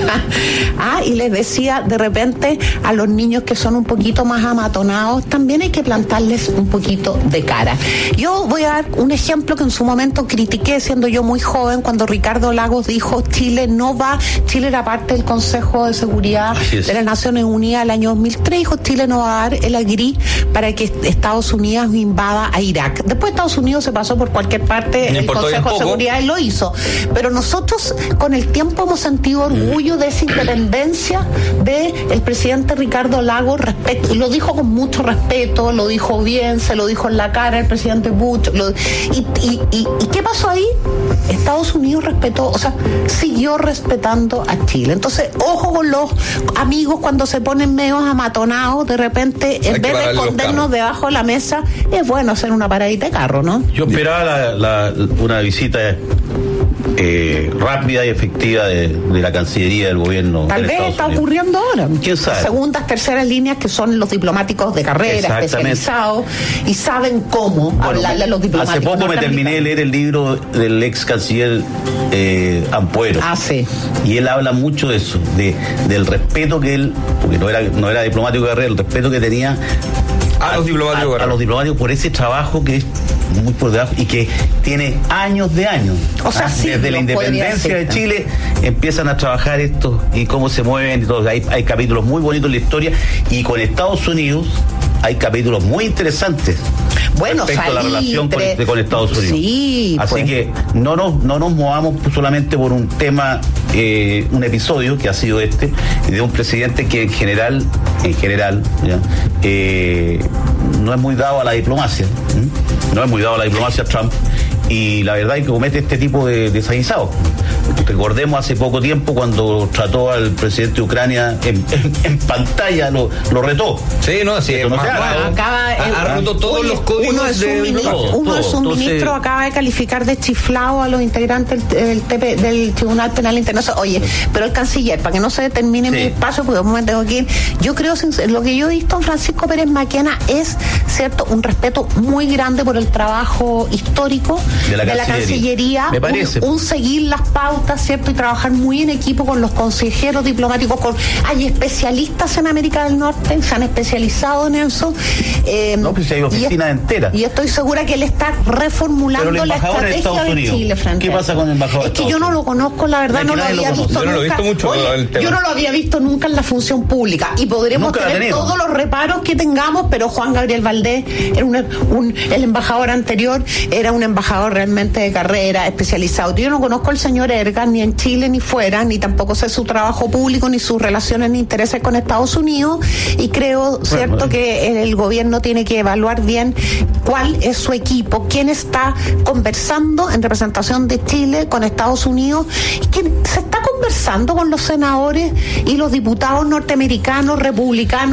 ah, y les decía de repente a los niños que son un poquito más amatonados, también hay que plantarles un poquito de cara. Yo voy a dar un ejemplo que en su momento critiqué siendo yo muy joven, cuando Ricardo Lagos dijo Chile no va, Chile era parte del Consejo de Seguridad de las Naciones Unidas el año dos mil tres, dijo Chile no va a dar el agri para que Estados Unidos invada a Irak. Después Estados Unidos se pasó por cualquier parte en el Consejo de Seguridad y lo hizo, pero nosotros con el tiempo hemos sentido orgullo de esa independencia de el presidente Ricardo Lagos, respecto, y lo dijo con mucho respeto, lo dijo bien, se lo dijo en la cara el presidente Bush, lo, y, y, y, ¿y qué pasó ahí? Estados Unidos respetó, o sea, siguió respetando a Chile. Entonces, ojo con los amigos cuando se ponen medio amatonados, de repente, en vez de escondernos debajo de la mesa, es bueno hacer una paradita de carro, ¿no? Yo esperaba la, la, una visita eh, rápida y efectiva de, de la Cancillería del gobierno. Tal vez está Unidos. ocurriendo ahora. ¿Quién sabe? Segundas, terceras líneas que son los diplomáticos de carrera, especializados, y saben cómo bueno, hablarle a los diplomáticos. Hace poco me terminé de leer el libro del ex canciller eh, Ampuero. Ah, sí. Y él habla mucho de eso, de, del respeto que él, porque no era, no era diplomático de carrera, el respeto que tenía a, a los diplomáticos a, a los diplomáticos por ese trabajo que es muy por debajo y que tiene años de años. O sea, ¿ah? sí, desde la independencia de Chile empiezan a trabajar esto y cómo se mueven y todo. Hay, hay capítulos muy bonitos en la historia y con Estados Unidos hay capítulos muy interesantes. Bueno, respecto a la relación con, de, con Estados Unidos. Sí, así pues. que no nos, no nos movamos solamente por un tema, eh, un episodio que ha sido este, de un presidente que en general, en general, ¿ya? Eh, no es muy dado a la diplomacia, ¿eh? no es muy dado a la diplomacia Trump, y la verdad es que comete este tipo de desaguisados. Recordemos hace poco tiempo cuando trató al presidente de Ucrania en, en, en pantalla, lo, lo retó. Sí, no, sí, no se haga, acaba el, ha roto todos oye, los códigos uno de sus de ministros, uno de sus ministros acaba de calificar de chiflado a los integrantes del, del, del Tribunal Penal Internacional. Oye, pero el canciller, para que no se determine sí. mi espacio, porque un momento tengo que ir, yo creo, lo que yo he visto en Francisco Pérez Maquena es, cierto, un respeto muy grande por el trabajo histórico de la, de la Cancillería, me parece. Un, un seguir las pautas, cierto, y trabajar muy en equipo con los consejeros diplomáticos, con hay especialistas en América del Norte, se han especializado en eso. Eh, no, pues hay oficinas enteras. Y estoy segura que él está reformulando la estrategia de, de Chile frente. ¿Qué pasa con el embajador? Es que yo no lo conozco, la verdad, no lo había visto yo no lo he visto mucho. Oye, yo no lo había visto nunca en la función pública y podremos nunca tener todos los reparos que tengamos, pero Juan Gabriel Valdés era un, un, el embajador anterior, era un embajador realmente de carrera, especializado. Yo no conozco al señor Ergas ni en Chile ni fuera, ni tampoco sé su trabajo público, ni sus relaciones ni intereses con Estados Unidos, y creo, bueno, cierto, bueno. que el gobierno tiene que evaluar bien cuál es su equipo, quién está conversando en representación de Chile con Estados Unidos, y que se está conversando con los senadores y los diputados norteamericanos, republicanos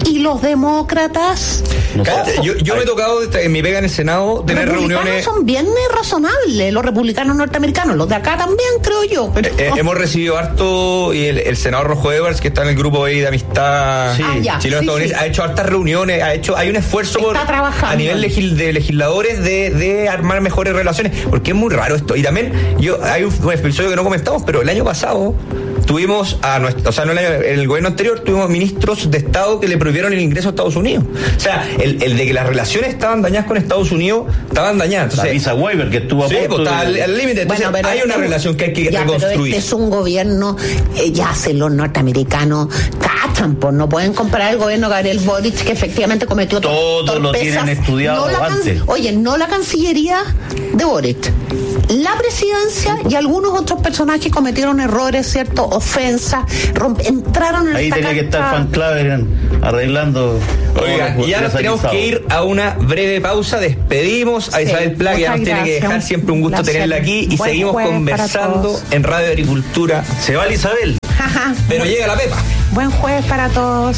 ¿Y los demócratas? No yo yo me he tocado en mi pega en el Senado tener los reuniones. Son bien razonables, los republicanos norteamericanos, los de acá también, creo yo. Pero... Eh, hemos recibido harto, y el, el senador Rojo Edwards, que está en el grupo ahí de amistad sí. ah, chileno-estadounidense, sí, sí. ha hecho hartas reuniones, ha hecho, hay un esfuerzo por, a nivel legis, de legisladores de, de armar mejores relaciones, porque es muy raro esto. Y también, yo hay un, un episodio que no comentamos, pero el año pasado tuvimos a nuestro, o sea, no en el gobierno anterior tuvimos ministros de Estado que le prohibieron el ingreso a Estados Unidos. O sea, el, el de que las relaciones estaban dañadas con Estados Unidos, estaban dañadas. Entonces, la visa waiver que estuvo a sí, punto pues, de... al límite. Entonces, bueno, hay una relación que hay que ya, reconstruir. Pero este es un gobierno, eh, ya se los norteamericanos cachan, pues no pueden comparar el gobierno de Gabriel Boric, que efectivamente cometió todo torpezas. Lo tienen estudiado no antes. Can... Oye, no la Cancillería de Boric, la presidencia y algunos otros personajes cometieron errores, cierto, ofensas, romp... entraron en ahí esta tenía cancha. que estar Van Claveren arreglando. Oiga, y ya nos tenemos que ir a una breve pausa. Despedimos a Isabel sí, Pla, que nos tiene que dejar. Siempre un gusto gracias. Tenerla aquí. Y buen seguimos conversando en Radio Agricultura. Se va la Isabel, pero llega la Pepa. Buen jueves para todos.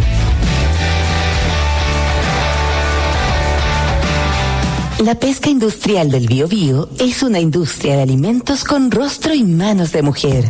La pesca industrial del Biobío es una industria de alimentos con rostro y manos de mujer.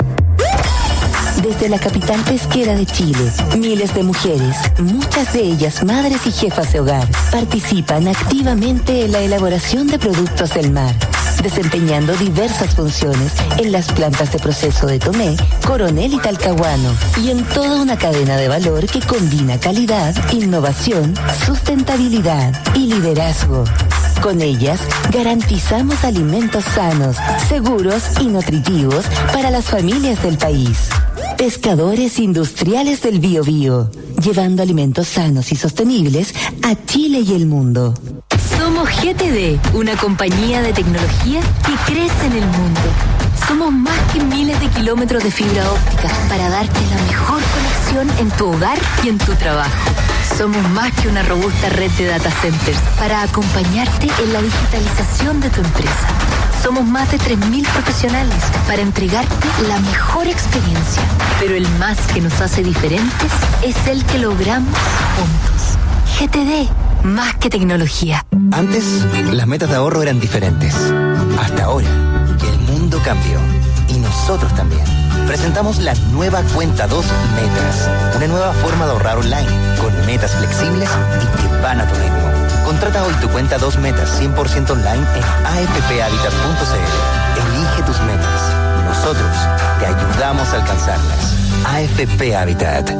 Desde la capital pesquera de Chile, miles de mujeres, muchas de ellas madres y jefas de hogar, participan activamente en la elaboración de productos del mar, desempeñando diversas funciones en las plantas de proceso de Tomé, Coronel y Talcahuano, y en toda una cadena de valor que combina calidad, innovación, sustentabilidad y liderazgo. Con ellas, garantizamos alimentos sanos, seguros y nutritivos para las familias del país. Pescadores Industriales del Biobío, llevando alimentos sanos y sostenibles a Chile y el mundo. Somos G T D, una compañía de tecnología que crece en el mundo. Somos más que miles de kilómetros de fibra óptica para darte la mejor conexión en tu hogar y en tu trabajo. Somos más que una robusta red de data centers para acompañarte en la digitalización de tu empresa. Somos más de tres mil profesionales para entregarte la mejor experiencia. Pero el más que nos hace diferentes es el que logramos juntos. G T D, más que tecnología. Antes, las metas de ahorro eran diferentes. Hasta ahora, que el mundo cambió. Y nosotros también. Presentamos la nueva Cuenta dos Metas. Una nueva forma de ahorrar online, con metas flexibles y que van a tu ritmo. Contrata hoy tu Cuenta dos Metas cien por ciento online en a f p habitat punto c l. Elige tus metas. Nosotros te ayudamos a alcanzarlas. A F P Habitat.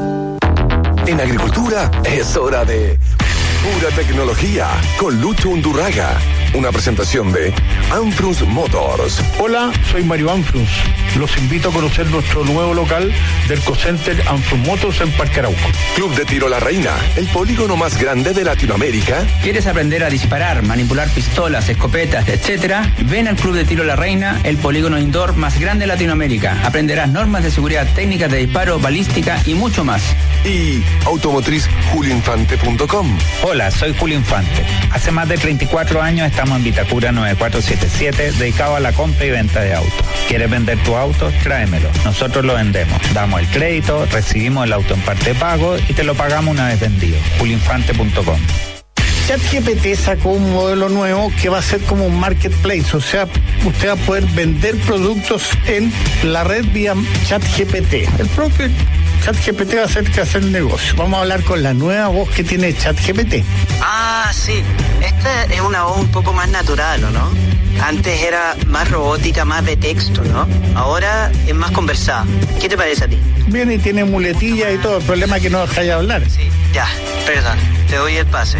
En agricultura es hora de pura tecnología con Lucho Undurraga. Una presentación de Anfrus Motors. Hola, soy Mario Anfrus. Los invito a conocer nuestro nuevo local del Cocenter Anfrus Motors en Parque Arauco. Club de Tiro La Reina, el polígono más grande de Latinoamérica. ¿Quieres aprender a disparar, manipular pistolas, escopetas, etcétera? Ven al Club de Tiro La Reina, el polígono indoor más grande de Latinoamérica. Aprenderás normas de seguridad, técnicas de disparo, balística y mucho más. Y automotriz julio infante punto com. Hola, soy Julio Infante. Hace más de treinta y cuatro años estamos en Vitacura nueve cuatro siete siete, dedicado a la compra y venta de autos. ¿Quieres vender tu auto? Tráemelo. Nosotros lo vendemos. Damos el crédito, recibimos el auto en parte de pago y te lo pagamos una vez vendido. julio infante punto com. ChatGPT sacó un modelo nuevo que va a ser como un marketplace, o sea, usted va a poder vender productos en la red vía ChatGPT. El propio ChatGPT va a hacer que hacer el negocio. Vamos a hablar con la nueva voz que tiene ChatGPT. Ah, sí. Esta es una voz un poco más natural, ¿o no? Antes era más robótica, más de texto, ¿no? Ahora es más conversada. ¿Qué te parece a ti? Viene y tiene muletilla y todo. El problema es que no dejáis hablar. Sí, ya, perdón. Te doy el pase.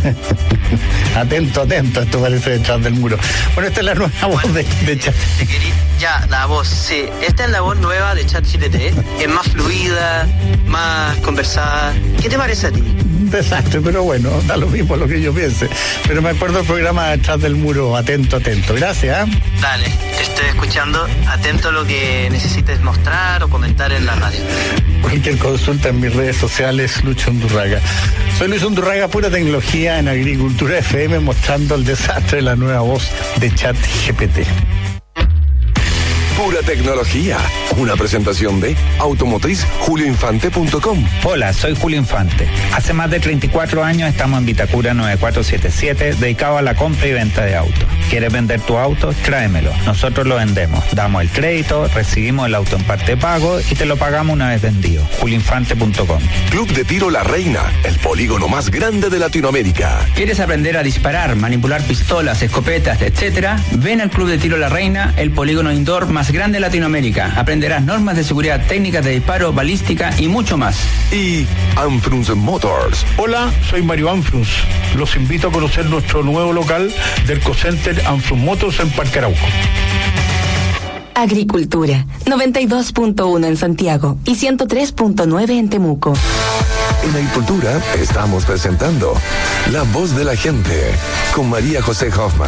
Atento, atento. Esto parece detrás del muro. Bueno, esta es la nueva bueno, voz de, de Chat. Ya, la voz, sí. Esta es la voz nueva de ChatGPT. Es más fluida, más conversada. ¿Qué te parece a ti? Un desastre, pero bueno, da lo mismo lo que yo piense. Pero me acuerdo del programa Detrás del Muro. Atento, atento. Gracias. ¿eh? Dale, te estoy escuchando. Atento a lo que necesites mostrar o comentar en la radio. Cualquier consulta en mis redes sociales, Lucho Undurraga. Soy Luis Undurraga, pura tecnología en Agricultura F M, mostrando el desastre de la nueva voz de ChatGPT. Pura tecnología. Una presentación de automotriz julio infante punto com. Hola, soy Julio Infante. Hace más de treinta y cuatro años estamos en Vitacura nueve cuatro siete siete, dedicado a la compra y venta de autos. ¿Quieres vender tu auto? Tráemelo. Nosotros lo vendemos. Damos el crédito, recibimos el auto en parte de pago y te lo pagamos una vez vendido. julio infante punto com. Club de Tiro La Reina, el polígono más grande de Latinoamérica. ¿Quieres aprender a disparar, manipular pistolas, escopetas, etcétera? Ven al Club de Tiro La Reina, el polígono indoor más grande de Latinoamérica. Aprenderás normas de seguridad, técnicas de disparo, balística y mucho más. Y Anfrunz Motors. Hola, soy Mario Anfrunz. Los invito a conocer nuestro nuevo local del Cocenter Anfrunz Motors en Parque Arauco. Agricultura, noventa y dos punto uno en Santiago y ciento tres punto nueve en Temuco. En Agricultura estamos presentando La Voz de la Gente con María José Hoffman.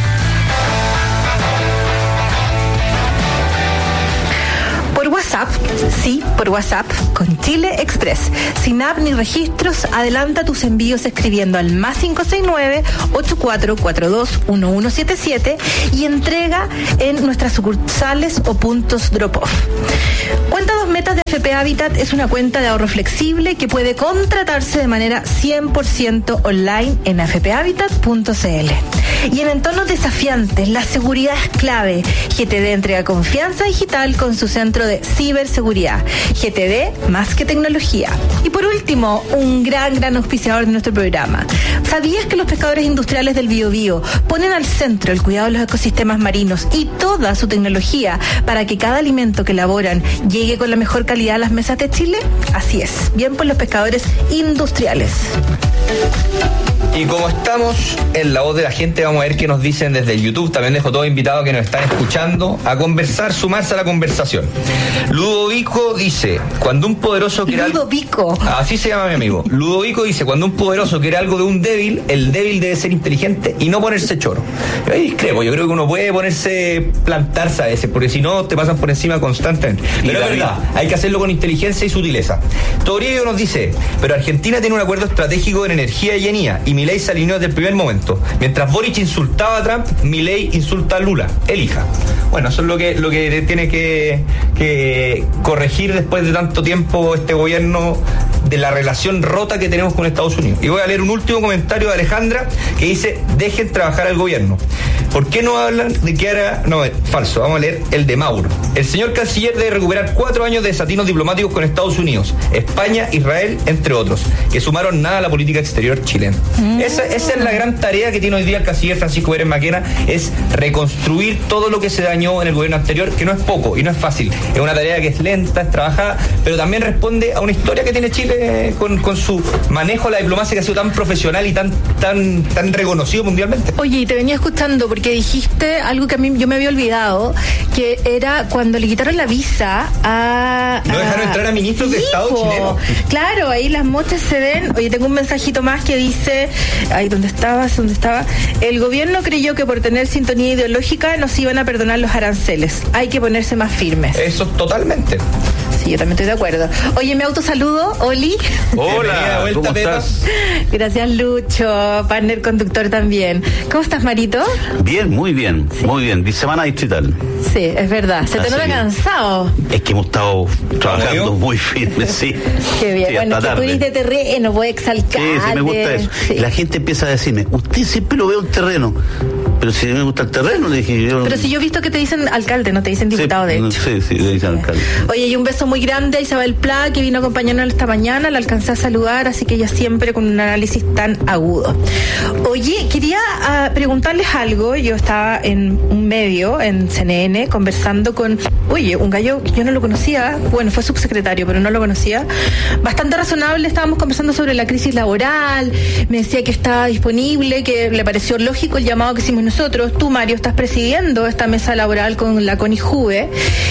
Por WhatsApp, sí, por WhatsApp, con Chile Express. Sin app ni registros, adelanta tus envíos escribiendo al más cinco seis nueve, ocho cuatro cuatro dos, uno uno siete siete y entrega en nuestras sucursales o puntos drop-off. Cuenta dos metas de F P Habitat es una cuenta de ahorro flexible que puede contratarse de manera cien por ciento online en a f p habitat punto c l. Y en entornos desafiantes, la seguridad es clave. G T D entrega confianza digital con su centro de ciberseguridad. G T D, más que tecnología. Y por último, un gran, gran auspiciador de nuestro programa. ¿Sabías que los pescadores industriales del Biobío ponen al centro el cuidado de los ecosistemas marinos y toda su tecnología para que cada alimento que elaboran llegue con la mejor calidad a las mesas de Chile? Así es, bien por los pescadores industriales. Y como estamos en La Voz de la Gente, vamos a ver qué nos dicen desde el YouTube. También dejo todos invitados que nos están escuchando a conversar, sumarse a la conversación. Ludovico dice, cuando un poderoso quiere algo... Ludovico. Así se llama mi amigo. Ludovico dice, cuando un poderoso quiere algo de un débil, el débil debe ser inteligente y no ponerse choro. Yo ahí discrepo, yo creo que uno puede ponerse, plantarse a veces, porque si no te pasan por encima constantemente. Pero es verdad, hay que hacerlo con inteligencia y sutileza. Toribio nos dice, pero Argentina tiene un acuerdo estratégico en energía y en I A, y Milei se alineó desde el primer momento. Mientras Boric insultaba a Trump, Milei insulta a Lula. Elija. Bueno, eso es lo que, lo que tiene que, que corregir después de tanto tiempo este gobierno, de la relación rota que tenemos con Estados Unidos. Y voy a leer un último comentario de Alejandra que dice, dejen trabajar al gobierno. ¿Por qué no hablan de que hará? No, falso, vamos a leer el de Mauro. El señor canciller debe recuperar cuatro años de desatinos diplomáticos con Estados Unidos, España, Israel, entre otros, que sumaron nada a la política exterior chilena. Mm. Esa, esa es la gran tarea que tiene hoy día el canciller Francisco Pérez Maquena, es reconstruir todo lo que se dañó en el gobierno anterior, que no es poco y no es fácil. Es una tarea que es lenta, es trabajada, pero también responde a una historia que tiene Chile con, con su manejo de la diplomacia que ha sido tan profesional y tan, tan, tan reconocido mundialmente. Oye, y te venía escuchando porque dijiste algo que a mí yo me había olvidado, que era cuando le quitaron la visa a... No dejaron a, entrar a ministros sí, de Estado po. chilenos. Claro, ahí las mochas se ven. Oye, tengo un mensajito más que dice, ahí donde estabas, donde estaba, el gobierno creyó que por tener sintonía ideológica nos iban a perdonar los aranceles. Hay que ponerse más firmes. Eso totalmente. Sí, yo también estoy de acuerdo. Oye, me autosaludo, Oli. Hola, vuelta, ¿cómo Pepa? Estás? Gracias, Lucho, partner conductor también. ¿Cómo estás, Marito? Bien, muy bien, sí. muy bien. Semana distrital. Sí, es verdad. ¿Se te nota cansado? Es que hemos estado trabajando muy firmes, sí. Qué bien. Sí, bueno, que tú eres de terreno, puedes exaltar. Sí, sí, me gusta eso. Sí. La gente empieza a decirme, usted siempre lo veo en terreno. Pero si me gusta el terreno, le dije yo... Pero si yo he visto que te dicen alcalde, no te dicen diputado, sí, de hecho. Sí, sí, le dicen alcalde. Oye, y un beso muy grande a Isabel Pla, que vino a acompañarnos esta mañana, la alcancé a saludar, así que ella siempre con un análisis tan agudo. Oye, quería uh, preguntarles algo. Yo estaba en un medio, en C N N, conversando con, oye, un gallo que yo no lo conocía, bueno, fue subsecretario, pero no lo conocía, bastante razonable. Estábamos conversando sobre la crisis laboral, me decía que estaba disponible, que le pareció lógico el llamado que hicimos nosotros. Tú, Mario, estás presidiendo esta mesa laboral con la CONIJUVE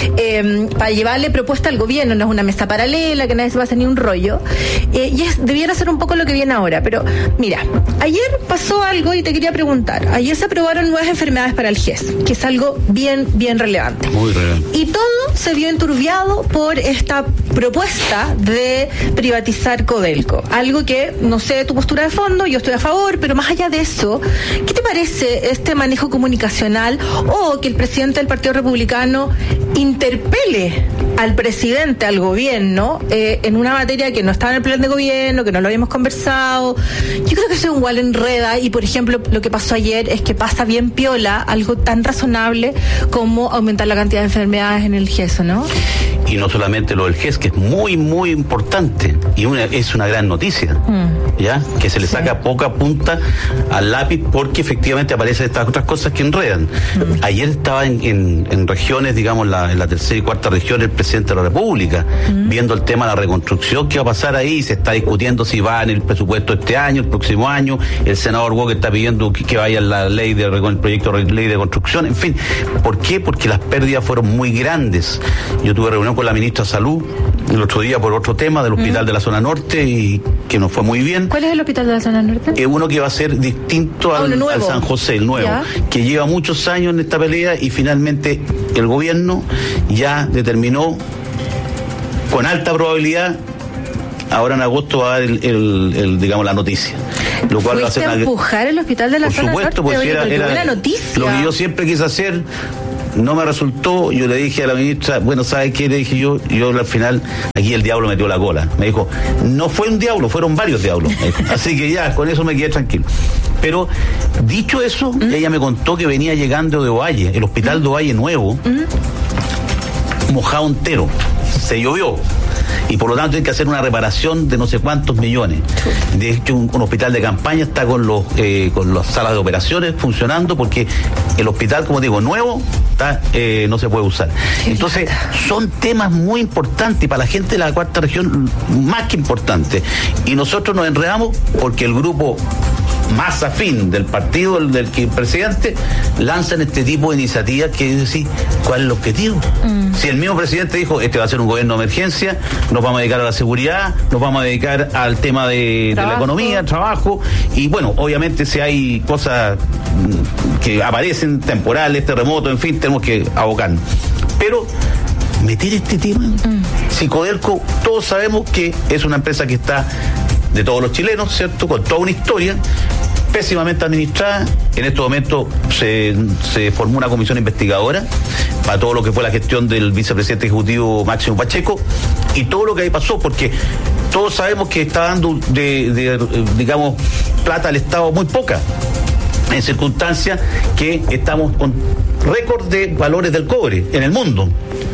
eh, para llevarle propuesta al gobierno. No es una mesa paralela, que nadie se va a hacer ni un rollo. Eh, y es, debiera ser un poco lo que viene ahora. Pero, mira, ayer pasó algo y te quería preguntar. Ayer se aprobaron nuevas enfermedades para el G E S, que es algo bien, bien relevante. Muy relevante. Y todo se vio enturbiado por esta propuesta de privatizar Codelco. Algo que, no sé tu postura de fondo, yo estoy a favor, pero más allá de eso, ¿qué te parece este manejo comunicacional o que el presidente del Partido Republicano interpele al presidente, al gobierno, eh, en una materia que no estaba en el plan de gobierno, que no lo habíamos conversado? Yo creo que eso es igual enreda, y por ejemplo, lo que pasó ayer es que pasa bien piola algo tan razonable como aumentar la cantidad de enfermedades en el G E S, ¿no? Y no solamente lo del G E S, que es muy, muy importante, y una, es una gran noticia, mm. ¿ya? Que se le saca sí. poca punta al lápiz, porque efectivamente aparecen estas otras cosas que enredan. Mm. Ayer estaba en, en, en regiones, digamos, la, en la tercera y cuarta región, el presidente de la República, mm. viendo el tema de la reconstrucción que va a pasar ahí. Se está discutiendo si va en el presupuesto este año, el próximo año. El senador Walker está pidiendo que, que vaya la ley de el proyecto de ley de construcción, en fin. ¿Por qué? Porque las pérdidas fueron muy grandes. Yo tuve reunión con la ministra de Salud el otro día por otro tema del hospital mm. de la zona norte, y que nos fue muy bien. ¿Cuál es el hospital de la zona norte? Es uno que va a ser distinto al, al San José, el nuevo, ¿ya? Que lleva muchos años en esta pelea, y finalmente el gobierno ya determinó con alta probabilidad, ahora en agosto va a dar el, el, el, digamos, la noticia. Lo cual va a ser a empujar el hospital de la por zona supuesto, norte, pues era, era buena noticia. Lo que yo siempre quise hacer. No me resultó. Yo le dije a la ministra, bueno, ¿sabe qué? Le dije yo, yo al final, aquí el diablo metió la cola. Me dijo, no fue un diablo, fueron varios diablos. Así que ya, con eso me quedé tranquilo. Pero, dicho eso, ¿Mm? ella me contó que venía llegando de Ovalle, el hospital ¿Mm? de Ovalle nuevo, ¿Mm? mojado entero. Se llovió. Y por lo tanto hay que hacer una reparación de no sé cuántos millones. De hecho, un, un hospital de campaña está con los eh, con las salas de operaciones funcionando, porque el hospital, como digo, nuevo, está, eh, no se puede usar. Entonces, son temas muy importantes, y para la gente de la cuarta región más que importantes. Y nosotros nos enredamos porque el grupo más afín del partido del, del que el presidente lanzan este tipo de iniciativas, que es decir, ¿cuál es el objetivo? Mm. Si el mismo presidente dijo, este va a ser un gobierno de emergencia, nos vamos a dedicar a la seguridad, nos vamos a dedicar al tema de, de la economía, trabajo, y bueno, obviamente si hay cosas que aparecen, temporales, terremotos, en fin, tenemos que abocarnos. Pero meter este tema, mm. si Codelco, todos sabemos que es una empresa que está de todos los chilenos, ¿cierto?, con toda una historia, pésimamente administrada. En estos momentos se, se formó una comisión investigadora para todo lo que fue la gestión del vicepresidente ejecutivo Máximo Pacheco, y todo lo que ahí pasó, porque todos sabemos que está dando de, de digamos, plata al Estado muy poca, en circunstancias que estamos con récord de valores del cobre en el mundo.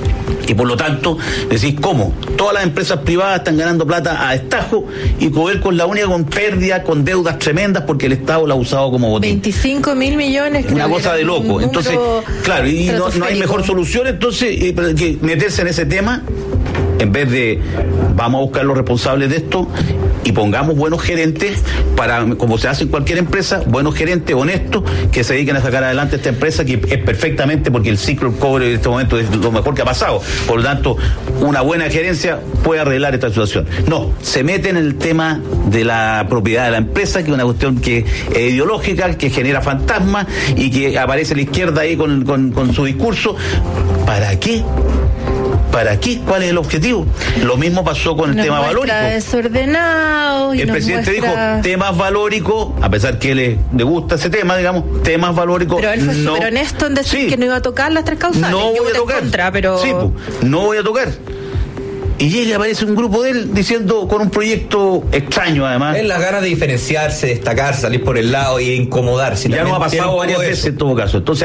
Y por lo tanto, decís, ¿cómo? Todas las empresas privadas están ganando plata a destajo, y Codelco es la única con pérdida, con deudas tremendas, porque el Estado la ha usado como botín. veinticinco mil millones. Una cosa de loco. Entonces, claro, y no, no hay mejor solución, entonces, eh, que meterse en ese tema, en vez de vamos a buscar los responsables de esto y pongamos buenos gerentes, para, como se hace en cualquier empresa, buenos gerentes honestos que se dediquen a sacar adelante esta empresa, que es perfectamente, porque el ciclo del cobre en este momento es lo mejor que ha pasado. Por lo tanto, una buena gerencia puede arreglar esta situación. No, se meten en el tema de la propiedad de la empresa, que es una cuestión que es ideológica, que genera fantasmas, y que aparece la izquierda ahí con, con, con su discurso. ¿Para qué? ¿Para qué? ¿Cuál es el objetivo? Lo mismo pasó con el nos tema valórico. Desordenado. Y el presidente muestra... dijo, temas valóricos, a pesar que le, le gusta ese tema, digamos, temas valóricos. Pero él fue no, súper honesto en decir sí, que no iba a tocar las tres causales. No voy a tocar. Contra, pero... Sí, pues, no voy a tocar. Y llega y aparece un grupo de él diciendo, con un proyecto extraño además. Es la ganas de diferenciarse, destacar, salir por el lado y incomodarse. Ya nos ha pasado varias veces en todo caso. Entonces,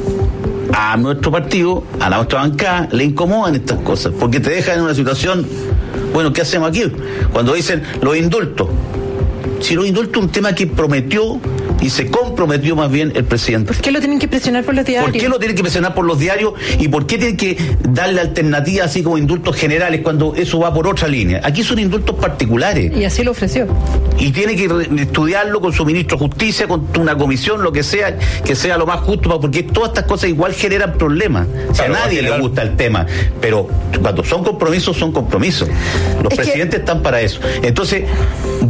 a nuestro partido, a la nuestra bancada, le incomodan estas cosas, porque te dejan en una situación, bueno, ¿qué hacemos aquí? Cuando dicen los indultos. Si los indultos es un tema que prometió y se comprometió más bien el presidente. ¿Por qué lo tienen que presionar por los diarios? ¿Por qué lo tienen que presionar por los diarios? ¿Y por qué tienen que darle alternativas así como indultos generales cuando eso va por otra línea? Aquí son indultos particulares. Y así lo ofreció. Y tiene que re- estudiarlo con su ministro de Justicia, con una comisión, lo que sea, que sea lo más justo, porque todas estas cosas igual generan problemas. O sea, claro, a nadie le gusta el tema, pero cuando son compromisos, son compromisos. Los es presidentes que... están para eso. Entonces,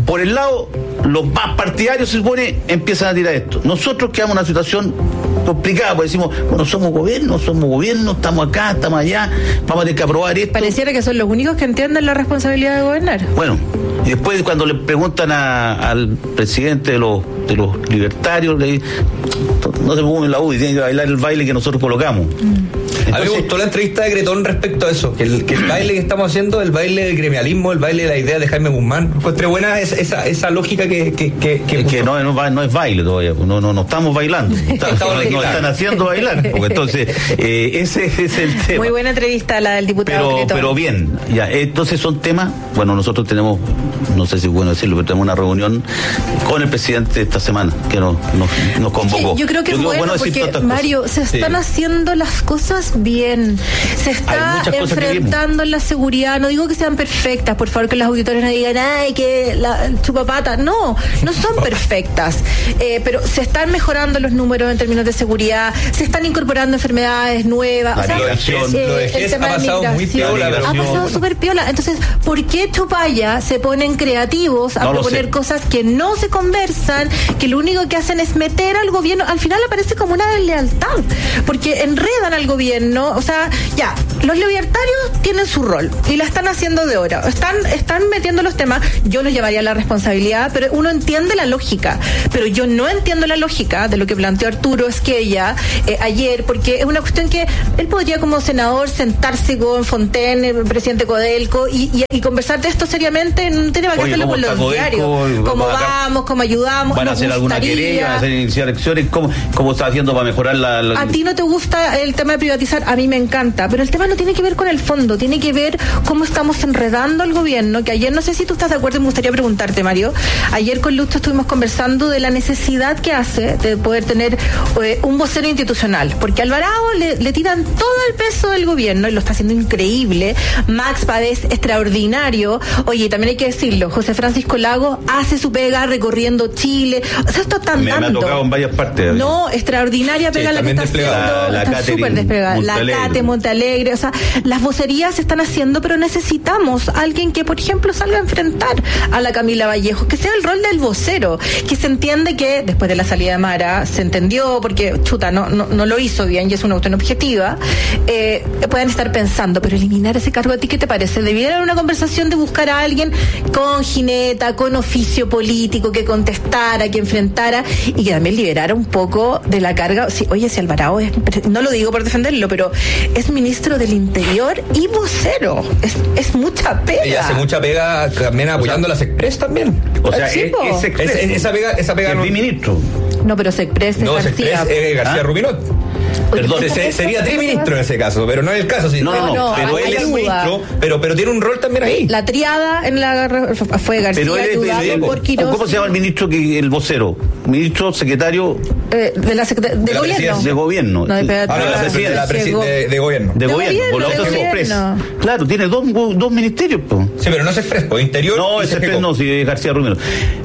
por el lado, los más partidarios, se supone, empiezan a tirar esto. Nosotros quedamos en una situación complicada, porque decimos, bueno, somos gobierno, somos gobierno, estamos acá, estamos allá, vamos a tener que aprobar esto. Pareciera que son los únicos que entienden la responsabilidad de gobernar. Bueno, y después cuando le preguntan a, al presidente de los, de los libertarios, le dicen, no se pongan en la U y tienen que bailar el baile que nosotros colocamos. Mm. Entonces, a mí me gustó la entrevista de Cretón respecto a eso, que el, que el baile que estamos haciendo, el baile del gremialismo, el baile de la idea de Jaime Guzmán, encontré buena esa, esa, esa lógica que... que, que, que, es que no, no, no es baile todavía, no, no, no estamos bailando, estamos, nos, nos están haciendo bailar, porque entonces eh, ese, ese es el tema. Muy buena entrevista la del diputado pero, Cretón. Pero bien, ya, entonces son temas, bueno, nosotros tenemos, no sé si es bueno decirlo, pero tenemos una reunión con el presidente esta semana, que nos, nos, nos convocó. Sí, yo creo que yo es bueno, bueno porque, Mario, cosas. se están sí. haciendo las cosas bien. Se está enfrentando en la seguridad. No digo que sean perfectas, por favor, que los auditores no digan, ay, que la chupapata. No, no son perfectas. Eh, pero se están mejorando los números en términos de seguridad, se están incorporando enfermedades nuevas. La o sea, migración, eh, lo de el tema ha pasado de muy piola. Ha pasado súper piola. Entonces, ¿por qué Chupaya se ponen creativos a no proponer cosas que no se conversan, que lo único que hacen es meter al gobierno? Al final aparece como una deslealtad, porque enredan al gobierno. O sea, ya, los libertarios tienen su rol y la están haciendo de hora. Están, están metiendo los temas. Yo los llevaría a la responsabilidad, pero uno entiende la lógica. Pero yo no entiendo la lógica de lo que planteó Arturo Esquella eh, ayer, porque es una cuestión que él podría como senador sentarse con Fontaine, el presidente Codelco, y, y, y conversar de esto seriamente. No tiene que hacerlo por los diarios. Cómo vamos, cómo ayudamos. Van a hacer alguna querella, van a hacer iniciar acciones. ¿Cómo, cómo está haciendo para mejorar la, la... A ti no te gusta el tema de privatizar, a mí me encanta, pero el tema no tiene que ver con el fondo, tiene que ver cómo estamos enredando al gobierno, que ayer, no sé si tú estás de acuerdo, me gustaría preguntarte, Mario, ayer con Lucho estuvimos conversando de la necesidad que hace de poder tener eh, un vocero institucional, porque a Alvarado le, le tiran todo el peso del gobierno y lo está haciendo increíble. Max Pavés, extraordinario. Oye, también hay que decirlo, José Francisco Lago hace su pega recorriendo Chile, o sea, esto está me, andando. Me ha tocado en varias partes. No, extraordinaria pega sí, la que está haciendo, la, está súper despegada. La Cate, Montealegre, o sea, las vocerías se están haciendo, pero necesitamos alguien que, por ejemplo, salga a enfrentar a la Camila Vallejo, que sea el rol del vocero, que se entiende que después de la salida de Mara, se entendió, porque chuta, no, no, no lo hizo bien y es una cuestión objetiva, eh, puedan estar pensando, pero eliminar ese cargo, ¿a ti qué te parece? Debiera haber una conversación de buscar a alguien con jineta, con oficio político, que contestara, que enfrentara y que también liberara un poco de la carga. Sí, oye, si Alvarado es, no lo digo por defenderlo, pero es ministro del Interior y vocero. Es, es mucha pega. Y hace mucha pega también apoyando o sea, las Express también. O sea, sí, es, es, Express, es, esa pega, esa pega es no, mi ministro. No, pero Sexpress es no, García. Sexpress es García ¿Ah? Rubinot. Perdón, se, sería triministro en ese caso, pero no es el caso. Sí. No, no, no, no, pero él es ministro, pero, pero tiene un rol también ahí. La triada en la fue García, pero él es, por Quirós. ¿Cómo se llama el ministro, que el vocero? Ministro, secretario eh, de la secreta- de, de la gobierno. De gobierno. No, de, de, ah, la presidencia, de, la presi- de, de gobierno. De, de gobierno, por la otra Express. Claro, tiene dos, dos ministerios, po. Sí, pero no es Express, po, Interior. No, es Express, no, sí, es García Rubino.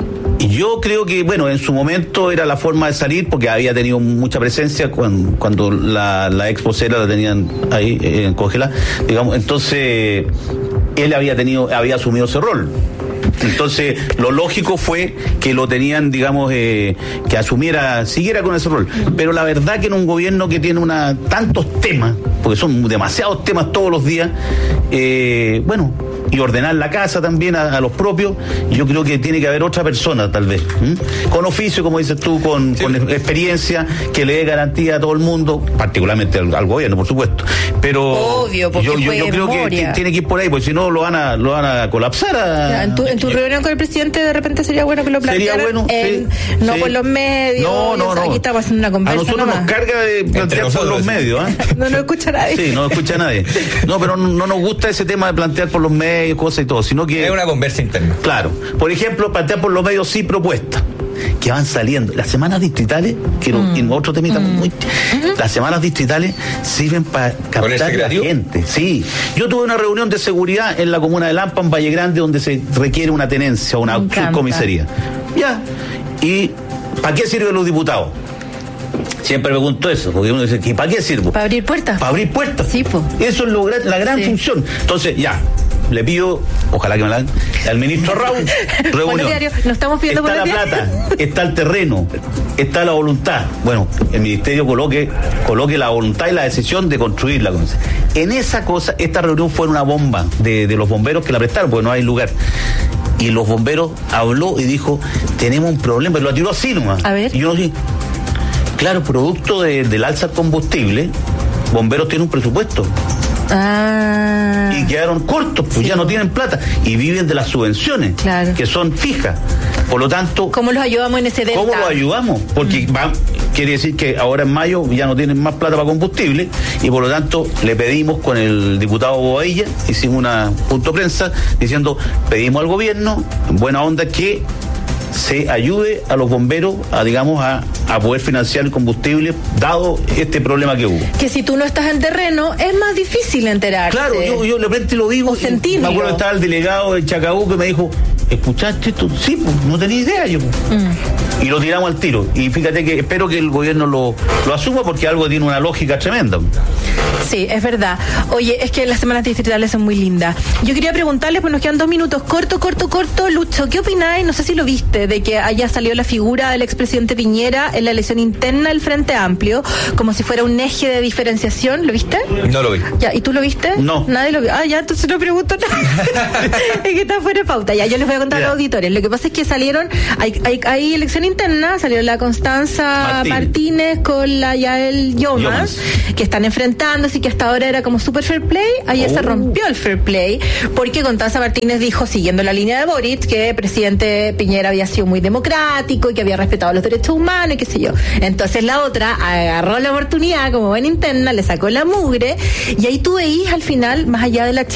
Y yo creo que, bueno, en su momento era la forma de salir, porque había tenido mucha presencia cuando, cuando la, la ex vocera la tenían ahí eh, congelada, digamos. Entonces, él había tenido, había asumido ese rol. Entonces, lo lógico fue que lo tenían, digamos, eh, que asumiera, siguiera con ese rol. Pero la verdad que en un gobierno que tiene una tantos temas, porque son demasiados temas todos los días, eh, bueno, y ordenar la casa también a, a los propios, yo creo que tiene que haber otra persona, tal vez, ¿m? Con oficio, como dices tú, con, sí. con experiencia, que le dé garantía a todo el mundo, particularmente al, al gobierno, por supuesto. Pero obvio, porque yo, yo, yo creo memoria. que tiene que ir por ahí, porque si no lo van a lo van a colapsar. A, ya, en tu, en tu reunión con el presidente, de repente sería bueno que lo plantearan. Sería bueno, en, sí, no sí. por los medios. No, no, no. Aquí estamos haciendo una conversa. A nosotros nomás. nos carga de plantear por los medios. ¿eh? No nos escucha nadie. Sí, no nos escucha nadie. No, pero no, no nos gusta ese tema de plantear por los medios, cosas y todo, sino que es una conversa interna. Claro. Por ejemplo, plantear por los medios sí propuestas que van saliendo. Las semanas distritales, que mm. en otro temita mm. muy, mm-hmm. las semanas distritales sirven para captar a la gente. Sí. Yo tuve una reunión de seguridad en la comuna de Lampa, en Valle Grande, donde se requiere una tenencia, una subcomisaría. Ya. ¿Y para qué sirven los diputados? Siempre me pregunto eso, porque uno dice, ¿para qué sirvo? Para abrir puertas. Para abrir puertas. Sí, po. Eso es lo, la gran sí. función. Entonces, ya. le pido, ojalá que me la den, al ministro Raúl, reunión. Nos estamos pidiendo está la plata, está el terreno, está la voluntad. Bueno, el ministerio coloque, coloque la voluntad y la decisión de construir la cosa. En esa cosa, esta reunión fue una bomba de, de los bomberos que la prestaron, porque no hay lugar. Y los bomberos habló y dijo, tenemos un problema, pero lo tiró así nomás. A ver. Y yo dije, claro, producto de, del alza del combustible, bomberos tienen un presupuesto. Ah. Y quedaron cortos, pues sí. Ya no tienen plata. Y viven de las subvenciones, claro, que son fijas. Por lo tanto, ¿cómo los ayudamos en ese delta? ¿Cómo los ayudamos? Porque mm. va, quiere decir que ahora en mayo ya no tienen más plata para combustible y por lo tanto le pedimos con el diputado Bobadilla, hicimos una punto de prensa diciendo, pedimos al gobierno, en buena onda, que se ayude a los bomberos a, digamos, a, a poder financiar el combustible dado este problema que hubo. Que si tú no estás en terreno es más difícil enterarse. Claro, yo, yo de repente lo digo. O sentirlo. Me acuerdo que estaba el delegado de Chacaú que me dijo, ¿escuchaste esto? Sí, pues, no tenía idea yo. Mm. Y lo tiramos al tiro. Y fíjate que espero que el gobierno lo, lo asuma porque algo tiene una lógica tremenda. Sí, es verdad. Oye, es que las semanas distritales son muy lindas. Yo quería preguntarles, pues nos quedan dos minutos, corto, corto, corto. Lucho, ¿qué opináis? No sé si lo viste, de que haya salido la figura del expresidente Piñera en la elección interna del Frente Amplio, como si fuera un eje de diferenciación. ¿Lo viste? No lo vi. Ya, ¿y tú lo viste? No. Nadie lo vio. Ah, ya, entonces no pregunto nada. Es que está fuera de pauta. Ya, yo les voy a contar yeah. a los auditores. Lo que pasa es que salieron, hay, hay, hay elección interna, salió la Constanza Martín. Martínez con la Yael Yomas, Yomas, que están enfrentándose y que hasta ahora era como super fair play. Ayer oh. se rompió el fair play porque Constanza Martínez dijo, siguiendo la línea de Boric, que el presidente Piñera había sido muy democrático y que había respetado los derechos humanos y qué sé yo. Entonces la otra agarró la oportunidad como buena interna, le sacó la mugre y ahí tú veís al final, más allá de la